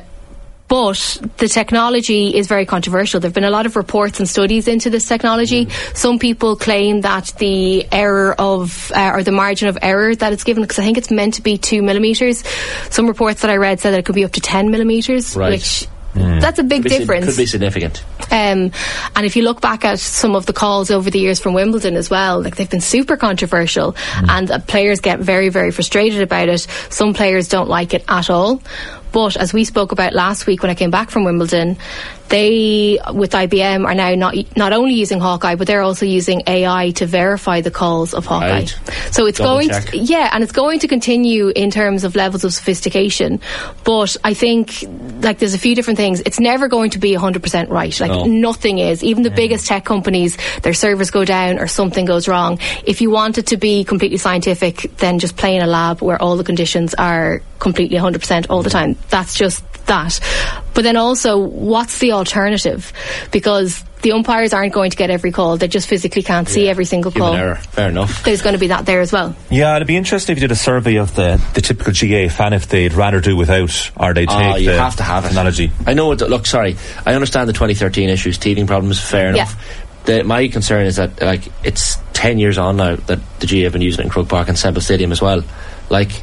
But the technology is very controversial. There have been a lot of reports and studies into this technology. Mm. Some people claim that the error of, uh, or the margin of error that it's given, because I think it's meant to be two millimetres. Some reports that I read said that it could be up to ten millimetres, right. which... Mm. That's a big could difference. Could be significant. Um, and if you look back at some of the calls over the years from Wimbledon as well, like they've been super controversial, mm. and uh, players get very, very frustrated about it. Some players don't like it at all. But as we spoke about last week when I came back from Wimbledon, they, with I B M, are now not not only using Hawkeye, but they're also using A I to verify the calls of Hawkeye. Right. So it's Double going check. to, yeah, and it's going to continue in terms of levels of sophistication. But I think, like, there's a few different things. It's never going to be one hundred percent right. Like, no. nothing is. Even the yeah. biggest tech companies, their servers go down or something goes wrong. If you want it to be completely scientific, then just play in a lab where all the conditions are completely one hundred percent all the time. That's just that. But then also, what's the alternative? Because the umpires aren't going to get every call. They just physically can't yeah. see every single Human call. Error. Fair enough. There's going to be that there as well. Yeah, it'd be interesting if you did a survey of the, the typical G A A fan, if they'd rather do without or they'd take oh, you the have to have technology. It. I know, it, look, sorry, I understand the twenty thirteen issues, teething problems, fair enough. Yeah. The, my concern is that, like, it's ten years on now that the G A A have been using it in Croke Park and Semple Stadium as well. Like,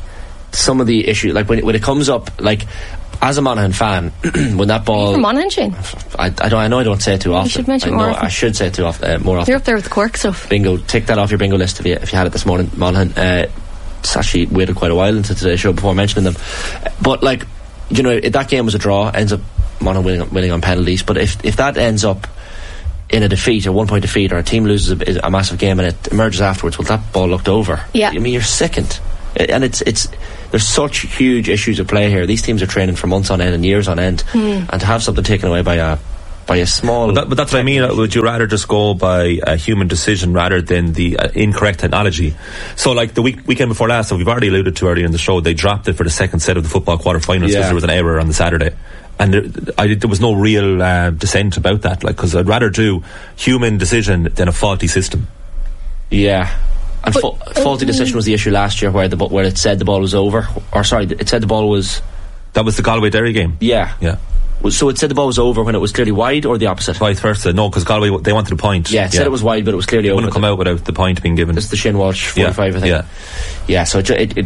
some of the issue, like when, when it comes up, like as a Monaghan fan, when that ball, From Monaghan, Shane. I, I don't, I know I don't say it too often. You should mention I it more know often. I should say it too often, uh, more often. You're up there with the Cork stuff. Bingo, tick that off your bingo list if you if you had it this morning, Monaghan. Uh, it's actually waited quite a while into today's show before mentioning them, but like, you know, if that game was a draw, ends up Monaghan winning, winning on penalties. But if if that ends up in a defeat, a one point defeat, or a team loses a, a massive game and it emerges afterwards, well, that ball looked over. Yeah. I mean, you're sickened, and it's it's there's such huge issues at play here. These teams are training for months on end and years on end, mm. and to have something taken away by a by a small. But, that, but that's what I mean. Would you rather just go by a human decision rather than the uh, incorrect technology? So, like the week weekend before last, so we've already alluded to earlier in the show, they dropped it for the second set of the football quarterfinals because Yeah. there was an error on the Saturday. And there, I, there was no real uh, dissent about that, like, because I'd rather do human decision than a faulty system. Yeah. And But- fa- faulty decision was the issue last year, where the bo- where it said the ball was over, or sorry, it said the ball was. That was the Galway Derry game. Yeah. Yeah. So it said the ball was over when it was clearly wide, or the opposite? Vice versa. No, because Galway, they wanted a point. Yeah, it said it was wide, but it was clearly It over. wouldn't come out without the point being given. It's the Shin Walsh Yeah, forty-five, I think. yeah. Yeah, so it, ju- it, it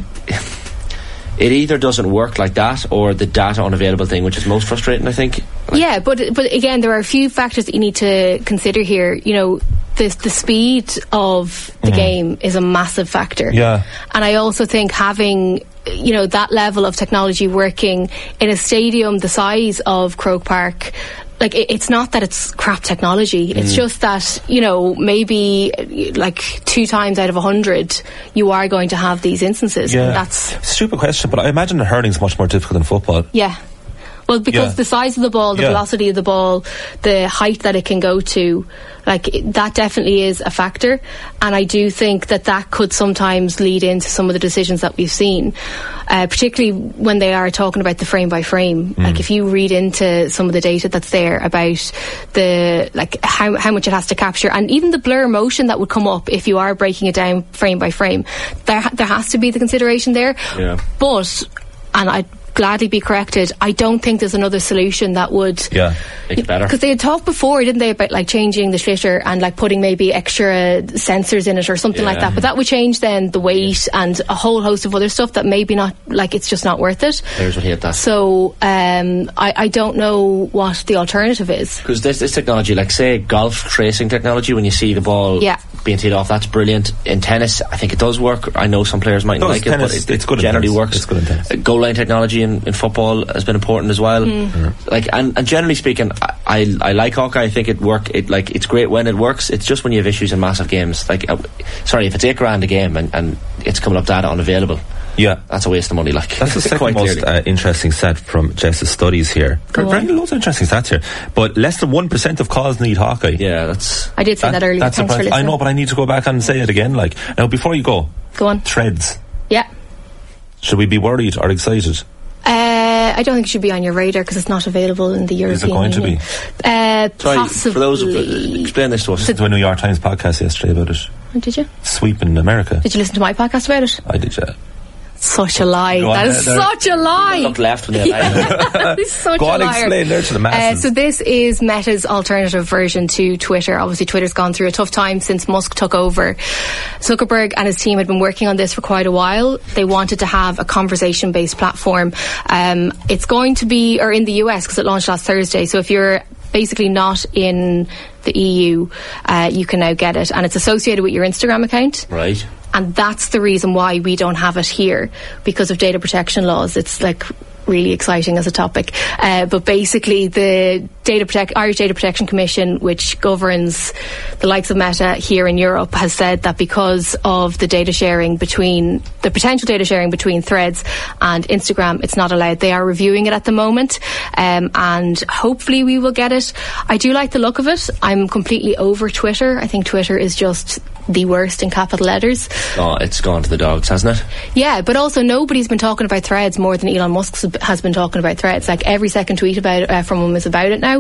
it either doesn't work like that, or the data unavailable thing, which is most frustrating, I think. Like, Yeah, but but again, there are a few factors that you need to consider here. You know, the the speed of the game is a massive factor. Yeah. And I also think having, you know, that level of technology working in a stadium the size of Croke Park, like it, it's not that it's crap technology, it's just that, you know, maybe uh, like two times out of a hundred you are going to have these instances. Yeah. And that's Stupid question, but I imagine that hurling's much more difficult than football. yeah. Well, because Yeah. the size of the ball, the Yeah. velocity of the ball, the height that it can go to, like it, that definitely is a factor. And I do think that that could sometimes lead into some of the decisions that we've seen, uh, particularly when they are talking about the frame by frame. Like if you read into some of the data that's there about the like how how much it has to capture, and even the blur motion that would come up if you are breaking it down frame by frame, there ha- there has to be the consideration there. Yeah. But and I. gladly be corrected, I don't think there's another solution that would Yeah. Make it better. because they had talked before, didn't they, about like changing the shitter and like putting maybe extra sensors in it or something like Yeah. that, but that would change then the weight and a whole host of other stuff that maybe not, like it's just not worth it. Players would hate that. So um, I, I don't know what the alternative is. Because this, this technology, like say golf tracing technology, when you see the ball Yeah. being teed off, that's brilliant. In tennis, I think it does work. I know some players might not Does. like it, Tennis, but it, it's good in generally tennis. works. It's good in tennis. Uh, Goal line technology in, in football has been important as well. Like and, and generally speaking, I, I I like Hawkeye. I think it work. It like it's great when it works. It's just when you have issues in massive games. Like uh, sorry, if it's eight grand a game and, and it's coming up data unavailable, Yeah. that's a waste of money. Like That's the second quite most clearly. uh, interesting stat from Jess's studies here. Go Very on. loads of interesting stats here. But less than one percent of calls need Hawkeye. Yeah, that's I did say that, earlier. That's Thanks for surprising. listening. I know, but I need to go back and say it again. Like now, before you go, Go on. Threads. Yeah. Should we be worried or excited? Uh, I don't think it should be on your radar because it's not available in the European Is it going to Union. be? Uh, sorry possibly. for those. Who, explain this to us. Listened to a New York Times podcast yesterday about it. Oh, did you? Sweeping America. Did you listen to my podcast about it? I did, yeah. Such a lie. Go on, That is there, there. such a lie. Look left when they That is such Go a on, liar. explain there to the Uh, masses. so this is Meta's alternative version to Twitter. Obviously, Twitter's gone through a tough time since Musk took over. Zuckerberg and his team had been working on this for quite a while. They wanted to have a conversation-based platform. Um, it's going to be, or in the U S, because it launched last Thursday. So if you're basically not in the E U, uh, you can now get it. And it's associated with your Instagram account. Right. And that's the reason why we don't have it here, because of data protection laws. It's like really exciting as a topic. Uh, but basically the data protect Irish Data Protection Commission, which governs the likes of Meta here in Europe, has said that because of the data sharing between, the potential data sharing between Threads and Instagram, it's not allowed. They are reviewing it at the moment, um, and hopefully we will get it. I do like the look of it. I'm completely over Twitter. I think Twitter is just the worst in capital letters. Oh, it's gone to the dogs, hasn't it? Yeah, but also nobody's been talking about Threads more than Elon Musk has been talking about Threads. Like every second tweet about it, uh, from him is about it now.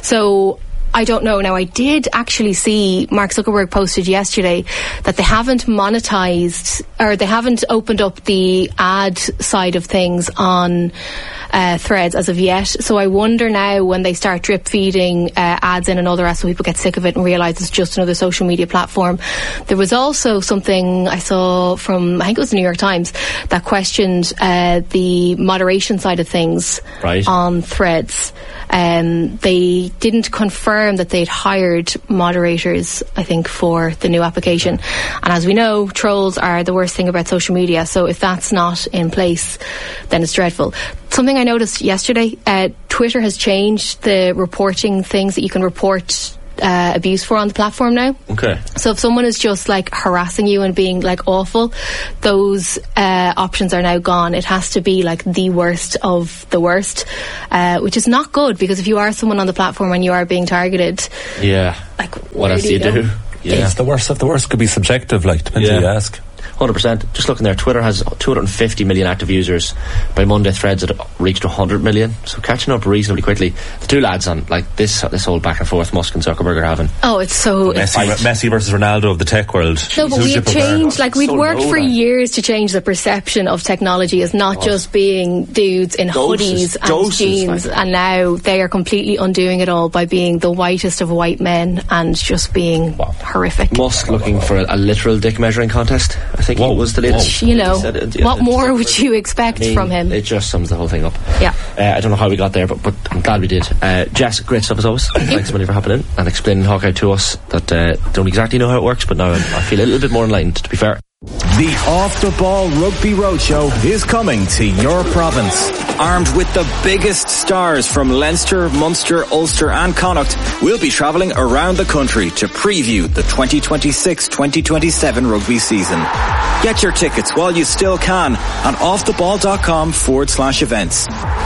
So I don't know. Now, I did actually see Mark Zuckerberg posted yesterday that they haven't monetized, or they haven't opened up the ad side of things on uh, threads as of yet. So I wonder now when they start drip feeding uh, ads in and all the rest, so people get sick of it and realise it's just another social media platform. There was also something I saw from, I think it was the New York Times, that questioned uh, the moderation side of things right. on threads. Um, they didn't confirm that they'd hired moderators, I think, for the new application. And as we know, trolls are the worst thing about social media. So if that's not in place, then it's dreadful. Something I noticed yesterday, uh, Twitter has changed the reporting things that you can report Uh, abuse for on the platform now. Okay. So if someone is just like harassing you and being like awful, those uh, options are now gone. It has to be like the worst of the worst, uh, which is not good, because if you are someone on the platform and you are being targeted, yeah, like what else do you do? Yeah, it's the worst of the worst. Could be subjective, like depends yeah. who you ask. one hundred percent. Just looking there, Twitter has two hundred fifty million active users. By Monday, Threads had reached one hundred million, so catching up reasonably quickly. The two lads on, like, this this whole back and forth Musk and Zuckerberg are having. Oh, it's so... Messi, it's, Messi versus Ronaldo of the tech world. No, but we've changed, like, we'd so worked low, for like. years to change the perception of technology as not Oh. just being dudes in Doses. hoodies and Doses, jeans, like. and now they are completely undoing it all by being the whitest of white men and just being Wow. horrific. Musk looking for a, a literal dick measuring contest, I think Whoa. it was the latest. You know, Said it, yeah, what it's- more would you expect I mean, from him? It just sums the whole thing up. Yeah. Uh, I don't know how we got there, but, but I'm glad we did. Uh, Jess, great stuff as always. Thanks a million for hopping in and explaining Hawkeye to us. That uh, don't exactly know how it works, but now I, I feel a little bit more enlightened, to be fair. The Off the Ball Rugby Roadshow is coming to your province. Armed with the biggest stars from Leinster, Munster, Ulster and Connacht, we'll be travelling around the country to preview the twenty twenty-six twenty twenty-seven rugby season. Get your tickets while you still can on offtheball.com forward slash events.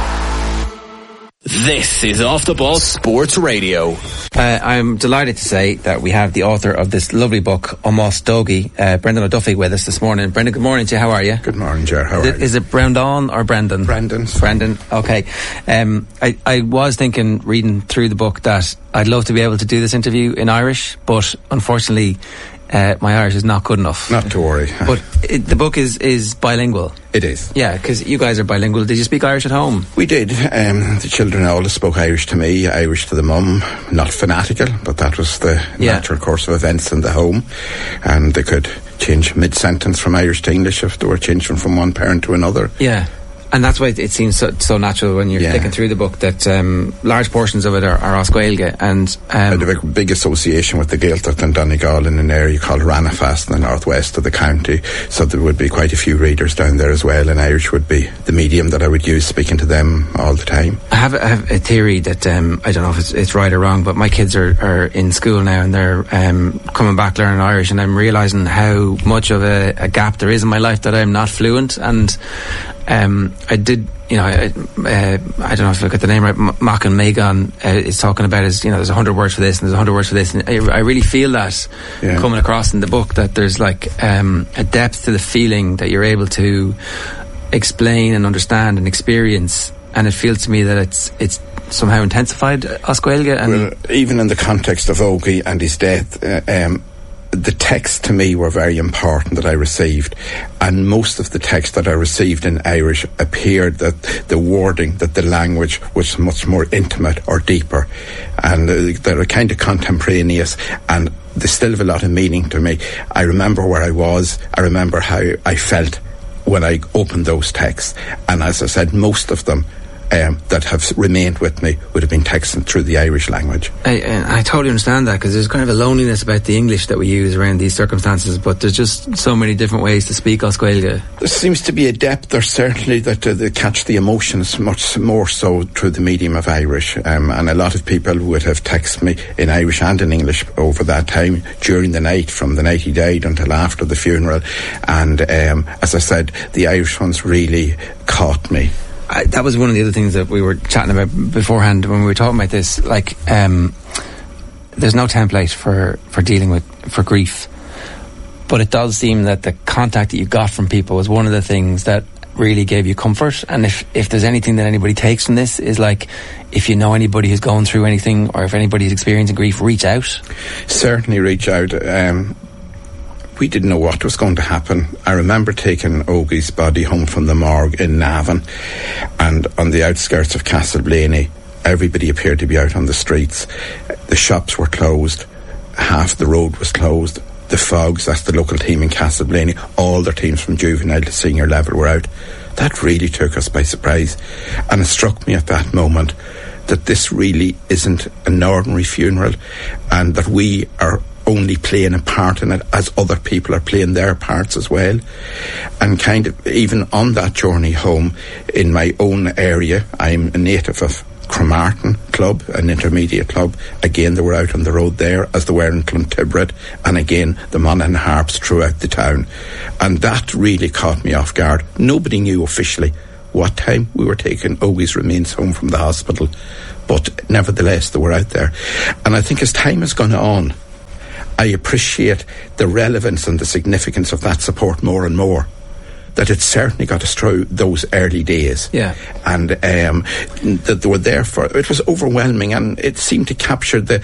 This is Off the Ball Sports Radio. Uh, I'm delighted to say that we have the author of this lovely book, Omos Dogie, uh, Brendan O'Duffy, with us this morning. Brendan, good morning to you. How are you? Good morning, Ger. How Is are it, you? is it Brendan or Brendan? Brendan. Brendan, okay. Um, I, I was thinking, reading through the book, that I'd love to be able to do this interview in Irish, but unfortunately, uh, my Irish is not good enough. Not to worry. But it, the book is, is bilingual. It is. Yeah, because you guys are bilingual. Did you speak Irish at home? We did. Um, the children always spoke Irish to me, Irish to the mum. Not fanatical, but that was the Yeah. natural course of events in the home. And they could change mid-sentence from Irish to English if they were changing from one parent to another. Yeah. And that's why it seems so, so natural when you're Yeah. flicking through the book that um, large portions of it are, are Oscuelga. And I um, have a big association with the Gaeltacht and Donegal in an area called Ranafast in the northwest of the county. So there would be quite a few readers down there as well, and Irish would be the medium that I would use speaking to them all the time. I have, I have a theory that um, I don't know if it's, it's right or wrong, but my kids are, are in school now and they're um, coming back learning Irish, and I'm realising how much of a, a gap there is in my life that I'm not fluent. And um, I did, you know, I, uh, I don't know if I got the name right, M- Machan Magan uh, is talking about is, you know, there's a hundred words for this and there's a hundred words for this, and I, I really feel that Yeah. coming across in the book, that there's like um, a depth to the feeling that you're able to explain and understand and experience, and it feels to me that it's it's somehow intensified, Oscuelga. And Well, even in the context of Ogie and his death, uh, um, the texts to me were very important that I received, and most of the text that I received in Irish appeared that the wording, that the language was much more intimate or deeper, and uh, they're kind of contemporaneous, and they still have a lot of meaning to me. I remember where I was, I remember how I felt when I opened those texts, and as I said, most of them Um, that have remained with me would have been texted through the Irish language. I, I totally understand that, because there's kind of a loneliness about the English that we use around these circumstances, but there's just so many different ways to speak Oscuelga. There seems to be a depth there, certainly, that uh, they catch the emotions much more so through the medium of Irish, um, and a lot of people would have texted me in Irish and in English over that time during the night, from the night he died until after the funeral, and um, as I said, the Irish ones really caught me. I, that was one of the other things that we were chatting about beforehand when we were talking about this. Like, um, there's no template for, for dealing with for grief, but it does seem that the contact that you got from people was one of the things that really gave you comfort. And if if there's anything that anybody takes from this, is like, if you know anybody who's going through anything, or if anybody's experiencing grief, reach out. Certainly reach out. Um, we didn't know what was going to happen. I remember taking Ogie's body home from the morgue in Navan, and on the outskirts of Castleblaney, everybody appeared to be out on the streets. The shops were closed. Half the road was closed. The Fogs, that's the local team in Castleblaney, all their teams from juvenile to senior level were out. That really took us by surprise. And it struck me at that moment that this really isn't an ordinary funeral, and that we are only playing a part in it as other people are playing their parts as well. And kind of even on that journey home, in my own area, I'm a native of Cromartin Club, an intermediate club. Again, they were out on the road there, as they were in Clontibret, and again the Monaghan Harps throughout the town. And that really caught me off guard. Nobody knew officially what time we were taking Ogie's remains home from the hospital, but nevertheless they were out there. And I think as time has gone on, I appreciate the relevance and the significance of that support more and more. That it certainly got us through those early days. Yeah. And um, that they were there for, it was overwhelming, and it seemed to capture the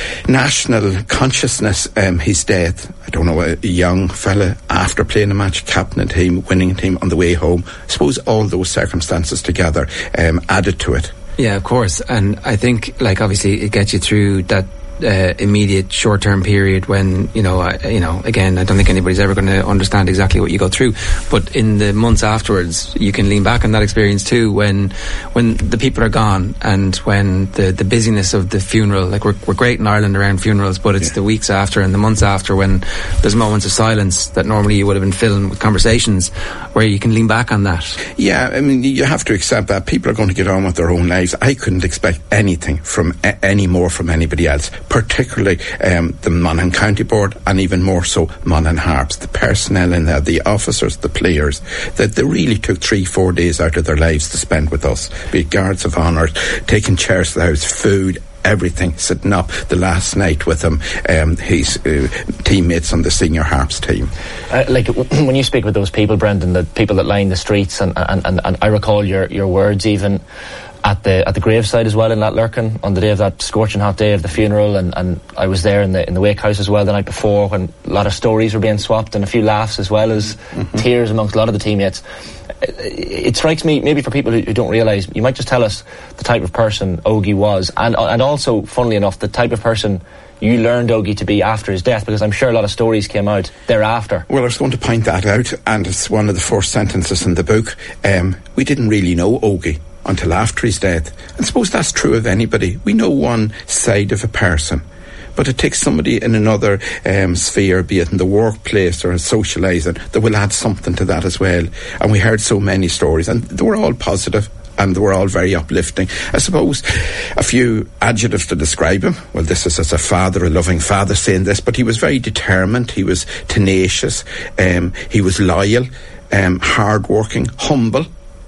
national consciousness, um, his death. I don't know, a young fella after playing a match, captain a team, winning a team on the way home. I suppose all those circumstances together um, added to it. Yeah, of course. And I think, like, obviously it gets you through that Uh, immediate short-term period when, you know, I, you know, again, I don't think anybody's ever going to understand exactly what you go through, but in the months afterwards, you can lean back on that experience too, when when the people are gone, and when the, the busyness of the funeral, like we're, we're great in Ireland around funerals, but it's yeah. the weeks after and the months after, when there's moments of silence that normally you would have been filled with conversations, where you can lean back on that. Yeah, I mean, you have to accept that people are going to get on with their own lives. I couldn't expect anything from a- any more from anybody else, particularly um, the Monaghan County Board, and even more so Monaghan Harps, the personnel in there, the officers, the players, that they really took three, four days out of their lives to spend with us, be it guards of honour, taking chairs to the house, food, everything, sitting up the last night with him, um, his uh, teammates on the senior Harps team. Uh, like when you speak with those people, Brendan, the people that line the streets, and, and, and, and I recall your, your words even at the at the graveside as well in Latlerkin on the day of that scorching hot day of the funeral, and, and I was there in the in the wake house as well the night before, when a lot of stories were being swapped and a few laughs as well as mm-hmm. tears amongst a lot of the teammates. It, it strikes me, maybe for people who, who don't realise, you might just tell us the type of person Ogie was, and and also, funnily enough, the type of person you learned Ogie to be after his death, because I'm sure a lot of stories came out thereafter. Well, I was going to point that out, and it's one of the first sentences in the book. Um, we didn't really know Ogie until after his death. I suppose that's true of anybody. We know one side of a person, but it takes somebody in another um, sphere, be it in the workplace or in socialising, that will add something to that as well. And we heard so many stories, and they were all positive, and they were all very uplifting. I suppose a few adjectives to describe him. Well, this is as a father, a loving father saying this, but he was very determined, he was tenacious, um, he was loyal, um, hard-working, humble,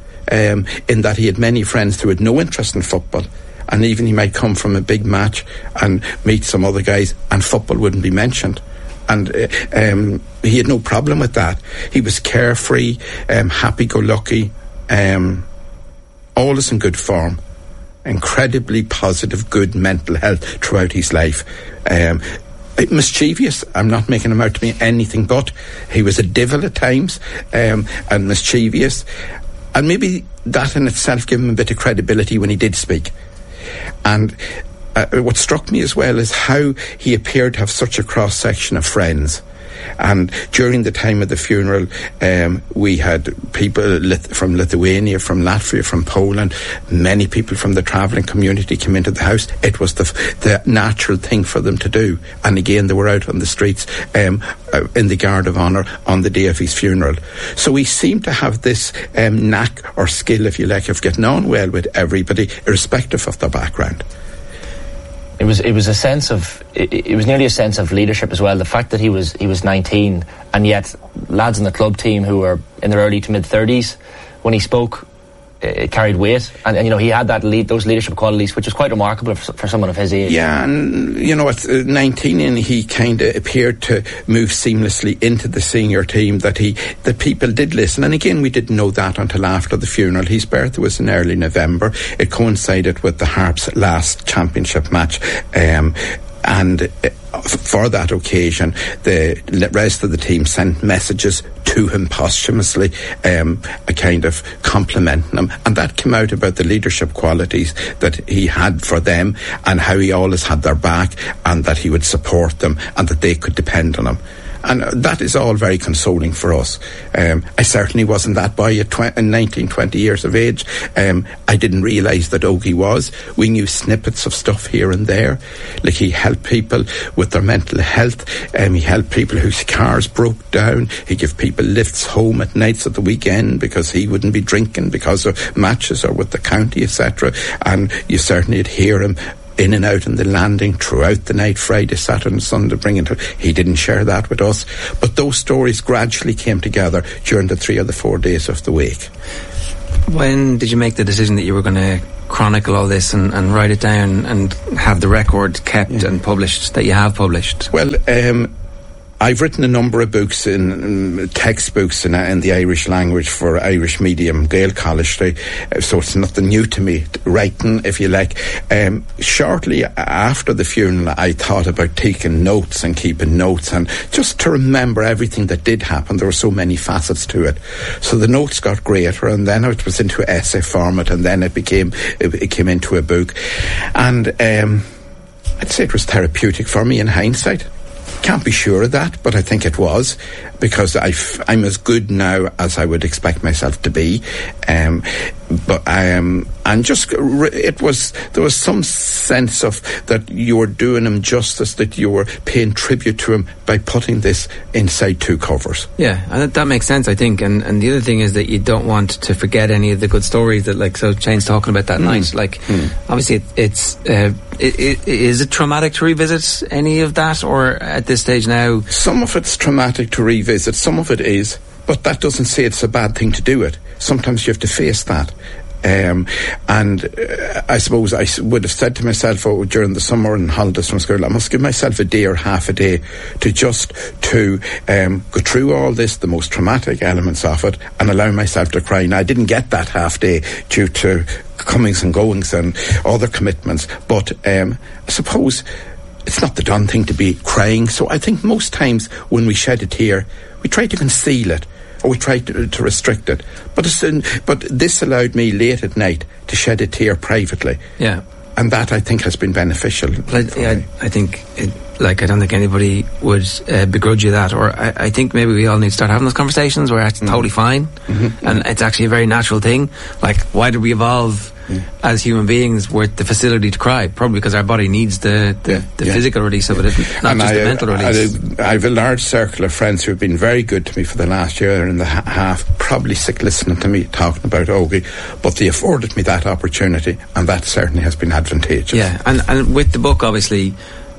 Um, in that he had many friends who had no interest in football, and even he might come from a big match and meet some other guys and football wouldn't be mentioned, and uh, um, he had no problem with that. He was carefree, um, happy-go-lucky, um, always in good form, incredibly positive, good mental health throughout his life. Um, mischievous, I'm not making him out to be anything but. He was a devil at times, um, and mischievous. And maybe that in itself gave him a bit of credibility when he did speak. And uh, what struck me as well is how he appeared to have such a cross-section of friends. And during the time of the funeral, um, we had people Lith- from Lithuania, from Latvia, from Poland. Many people from the travelling community came into the house. It was the, f- the natural thing for them to do. And again, they were out on the streets um, uh, in the Guard of Honour on the day of his funeral. So he seemed to have this um, knack or skill, if you like, of getting on well with everybody, irrespective of their background. It was it was a sense of it, it was nearly a sense of leadership as well. The fact that he was he was nineteen, and yet lads in the club team who were in their early to mid thirties, when he spoke, it carried weight, and, and you know he had that lead, those leadership qualities, which is quite remarkable for, for someone of his age. Yeah, and you know at uh, nineteen, and he kind of appeared to move seamlessly into the senior team. That he that people did listen, and again we didn't know that until after the funeral. His birthday was in early November. It coincided with the Harps' last championship match. Um, and uh, for that occasion, the rest of the team sent messages to him posthumously, um, a kind of complimenting him, and that came out about the leadership qualities that he had for them, and how he always had their back, and that he would support them, and that they could depend on him. And that is all very consoling for us. Um, I certainly wasn't that boy at tw- nineteen, twenty years of age. Um, I didn't realise that Ogie was. We knew snippets of stuff here and there. Like, he helped people with their mental health. Um, he helped people whose cars broke down. He gave people lifts home at nights at the weekend because he wouldn't be drinking because of matches or with the county, et cetera. And you certainly would hear him in and out in the landing throughout the night, Friday, Saturday and Sunday, bringing to. He didn't share that with us, but those stories gradually came together during the three or the four days of the week. When did you make the decision that you were going to chronicle all this and, and write it down and have the record kept yeah. and published that you have published? Well, um, I've written a number of books, in, in textbooks in, in the Irish language for Irish medium, Gael College, so it's nothing new to me, writing, if you like. Um, shortly after the funeral, I thought about taking notes and keeping notes, and just to remember everything that did happen. There were so many facets to it. So the notes got greater, and then it was into essay format, and then it became, it, it came into a book. And um, I'd say it was therapeutic for me in hindsight. Can't be sure of that, but I think it was, because I've, I'm as good now as I would expect myself to be. Um, but um, and just it was there was some sense of that you were doing him justice, that you were paying tribute to him by putting this inside two covers. Yeah, and that, that makes sense, I think. And and the other thing is that you don't want to forget any of the good stories that, like, so Shane's talking about that mm. night. Like, mm. obviously, it, it's uh, it, it, is it traumatic to revisit any of that, or at this stage now? Some of it's traumatic to revisit. Some of it is. But that doesn't say it's a bad thing to do it. Sometimes you have to face that. Um, and uh, I suppose I would have said to myself, oh, during the summer and holidays from school, I must give myself a day or half a day to just to um, go through all this, the most traumatic elements of it, and allow myself to cry. Now, I didn't get that half day due to comings and goings and other commitments, but um, I suppose it's not the done thing to be crying. So I think most times when we shed a tear, we try to conceal it, or we try to, to restrict it. But it's in, but this allowed me late at night to shed a tear privately. Yeah. And that, I think, has been beneficial. But I, I, I think, it, like, I don't think anybody would uh, begrudge you that. Or I, I think maybe we all need to start having those conversations where it's mm. totally fine. Mm-hmm. And it's actually a very natural thing. Like, why did we evolve mm. as human beings with the facility to cry? Probably because our body needs the, the, yeah. the yeah. physical release of it, not and just I, the mental release. I, I have a large circle of friends who have been very good to me for the last year and a half, probably sick listening to me talking about Ogie, but they afforded me that opportunity, and that certainly has been advantageous. Yeah, and, and with the book, obviously,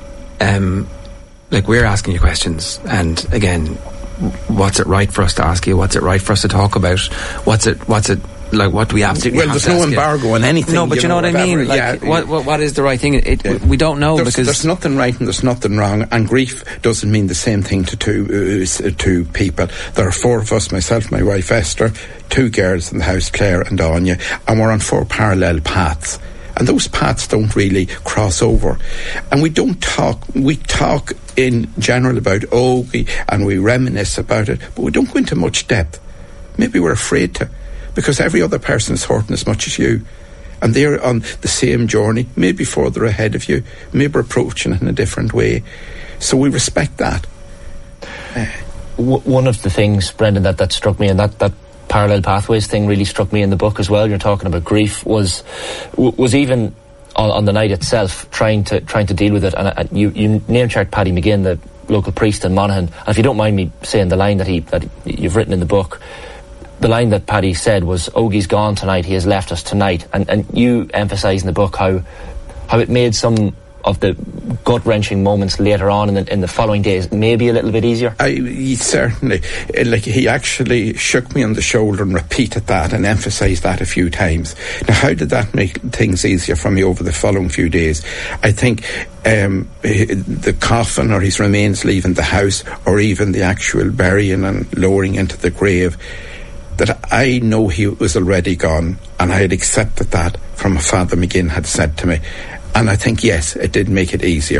um, like, we're asking you questions, and again, what's it right for us to ask you? What's it right for us to talk about? What's it, what's it, like, what do we absolutely well, have there's no embargo you? on anything. No, but you, you know, know what I mean? Like, yeah, what, what, what is the right thing? It, yeah. We don't know, there's, because there's nothing right and there's nothing wrong, and grief doesn't mean the same thing to two, uh, to people. There are four of us, myself, my wife Esther, two girls in the house, Claire and Anya, and we're on four parallel paths. And those paths don't really cross over. And we don't talk, we talk in general about Ogie, and we reminisce about it, but we don't go into much depth. Maybe we're afraid to, because every other person is hurting as much as you. And they're on the same journey, maybe further ahead of you, maybe approaching it in a different way. So we respect that. Uh, One of the things, Brendan, that, that struck me, and that, that parallel pathways thing really struck me in the book as well. You're talking about grief, was was even on, on the night itself trying to trying to deal with it. And uh, you, you name checked Paddy McGinn, the local priest in Monaghan. And if you don't mind me saying the line that he that you've written in the book, the line that Paddy said was, "Ogie's gone tonight. He has left us tonight." And and you emphasise in the book how how it made some of the gut-wrenching moments later on in the, in the following days maybe a little bit easier. I he certainly, like, he actually shook me on the shoulder and repeated that and emphasised that a few times. Now, how did that make things easier for me over the following few days? I think um, the coffin or his remains leaving the house, or even the actual burying and lowering into the grave, that I know he was already gone, and I had accepted that from what Father McGinn had said to me. And I think, yes, it did make it easier.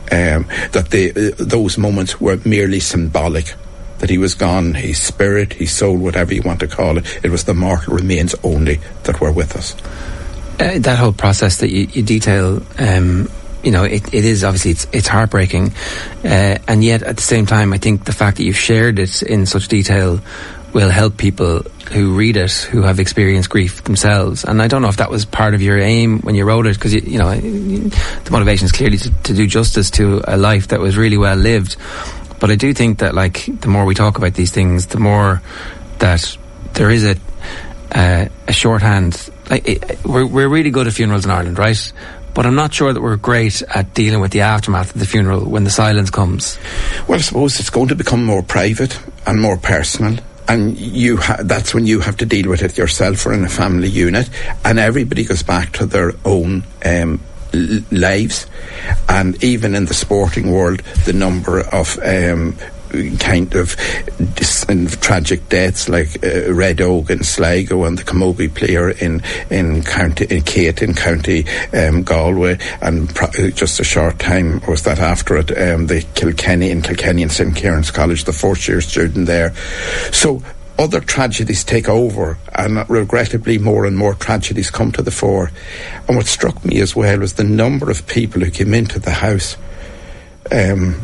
um, that the, uh, those moments were merely symbolic. That he was gone, his spirit, his soul, whatever you want to call it, it was the mortal remains only that were with us. Uh, that whole process that you, you detail, um, you know, it, it is obviously, it's, it's heartbreaking. Uh, and yet, at the same time, I think the fact that you've shared it in such detail will help people who read it, who have experienced grief themselves. And I don't know if that was part of your aim when you wrote it, because, you, you know, the motivation is clearly to, to do justice to a life that was really well lived. But I do think that, like, the more we talk about these things, the more that there is a uh, a shorthand. Like, it, we're we're really good at funerals in Ireland, right? But I'm not sure that we're great at dealing with the aftermath of the funeral when the silence comes. Well, I suppose it's going to become more private and more personal. And you ha- that's when you have to deal with it yourself or in a family unit. And everybody goes back to their own um lives, and even in the sporting world, the number of um, kind of dis- tragic deaths like uh, Red Oak in Sligo and the Camogie player in in County in Kate in County um, Galway, and pro- just a short time was that after it, um, the Kilkenny in Kilkenny and Saint Kieran's College, the fourth year student there. So other tragedies take over, and regrettably more and more tragedies come to the fore. And what struck me as well was the number of people who came into the house um,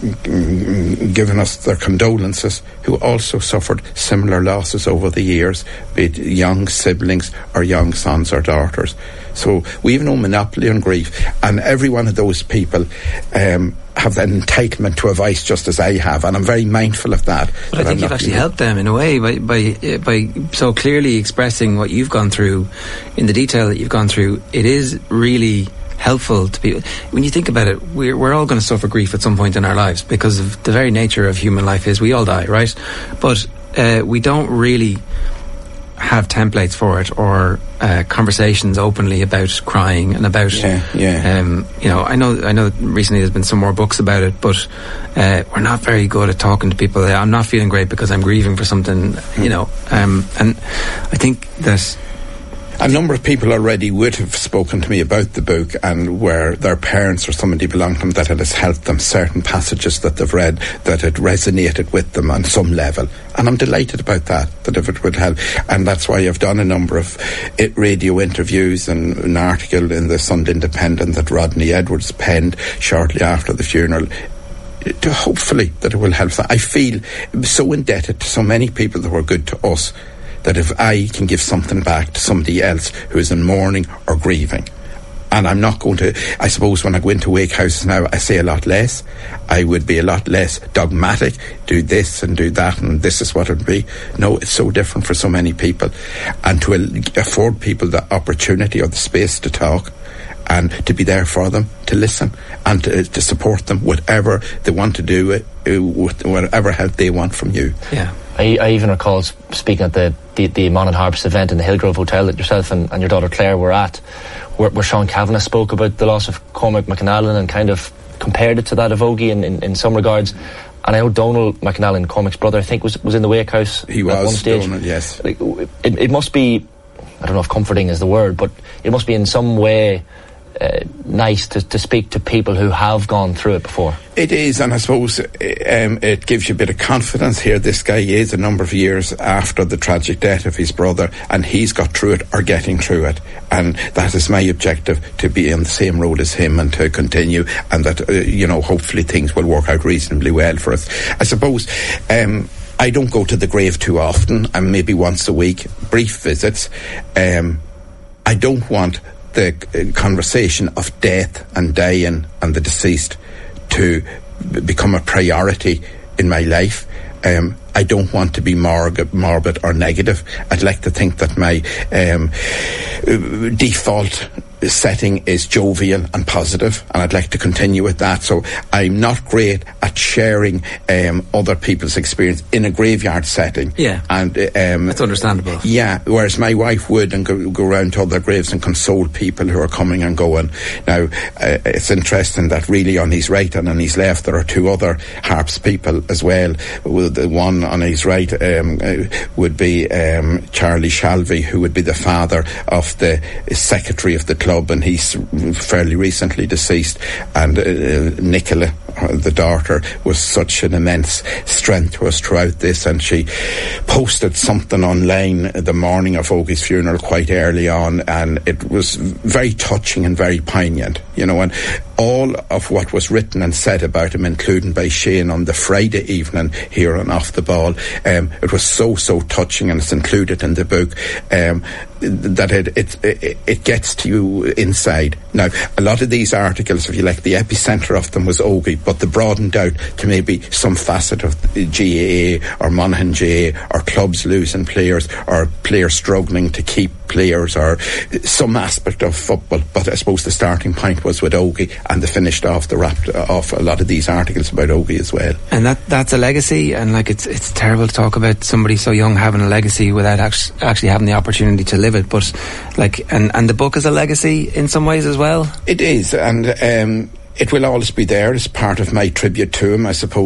giving us their condolences, who also suffered similar losses over the years, be it young siblings or young sons or daughters. So we have no monopoly on grief, and every one of those people um, have the entitlement to a voice, just as I have, and I'm very mindful of that. But I think you've actually helped them in a way by by by so clearly expressing what you've gone through in the detail that you've gone through. It is really helpful to be. When you think about it, we're we're all going to suffer grief at some point in our lives, because of the very nature of human life is we all die, right? But uh, we don't really have templates for it, or uh, conversations openly about crying and about yeah, yeah. Um, you know, I know I know recently there's been some more books about it, but uh, we're not very good at talking to people. I'm not feeling great because I'm grieving for something, you know, um, and I think that a number of people already would have spoken to me about the book, and where their parents or somebody belonged to them, that it has helped them, certain passages that they've read, that it resonated with them on some level. And I'm delighted about that, that if it would help. And that's why I've done a number of it, radio interviews and an article in the Sunday Independent that Rodney Edwards penned shortly after the funeral, to hopefully that it will help. I feel so indebted to so many people that were good to us, that if I can give something back to somebody else who is in mourning or grieving, and I'm not going to, I suppose when I go into wake houses now, I say a lot less. I would be a lot less dogmatic, do this and do that and this is what it would be. No, it's so different for so many people. And to afford people the opportunity or the space to talk, and to be there for them, to listen, and to, to support them, whatever they want to do, whatever help they want from you. Yeah. I, I even recall speaking at the, the, the Monaghan Harps event in the Hillgrove Hotel that yourself and, and your daughter Claire were at, where, where Sean Kavanagh spoke about the loss of Cormac McAnallen and kind of compared it to that of Ogie in, in, in some regards. And I know Donal McAnallen, Cormac's brother, I think was was in the wake house he at was, one stage. Donal, yes. Like, it, it must be, I don't know if comforting is the word, but it must be in some way Uh, nice to, to speak to people who have gone through it before. It is, and I suppose um, it gives you a bit of confidence here. This guy is a number of years after the tragic death of his brother, and he's got through it or getting through it, and that is my objective, to be on the same road as him and to continue, and that uh, you know, hopefully things will work out reasonably well for us. I suppose um, I don't go to the grave too often, and maybe once a week, brief visits. um, I don't want the conversation of death and dying and the deceased to b- become a priority in my life. Um, I don't want to be morbid, morbid or negative. I'd like to think that my um, default setting is jovial and positive, and I'd like to continue with that. So I'm not great at sharing um, other people's experience in a graveyard setting. Yeah, and um, that's understandable. Yeah, whereas my wife would, and go, go around to other graves and console people who are coming and going. Now, uh, it's interesting that really on his right and on his left there are two other Harps people as well. The one on his right um, uh, would be um, Charlie Shalvey, who would be the father of the secretary of the club, club, and he's fairly recently deceased. And uh, Nicola, the daughter, was such an immense strength to us throughout this, and she posted something online the morning of Ogie's funeral quite early on, and it was very touching and very poignant, you know, and all of what was written and said about him, including by Shane on the Friday evening here on Off the Ball, um, it was so, so touching, and it's included in the book, um, that it, it, it, it gets to you inside. Now, a lot of these articles, if you like, the epicentre of them was Ogie, but they broadened out to maybe some facet of the G A A or Monaghan G A A, or clubs losing players, or players struggling to keep players, or some aspect of football. But I suppose the starting point was with Ogie, and they finished off the wrapped off a lot of these articles about Ogie as well. And that that's a legacy, and like it's it's terrible to talk about somebody so young having a legacy without actually, actually having the opportunity to live it. But like, and and the book is a legacy in some ways as well. It is, and um, it will always be there as part of my tribute to him, I suppose.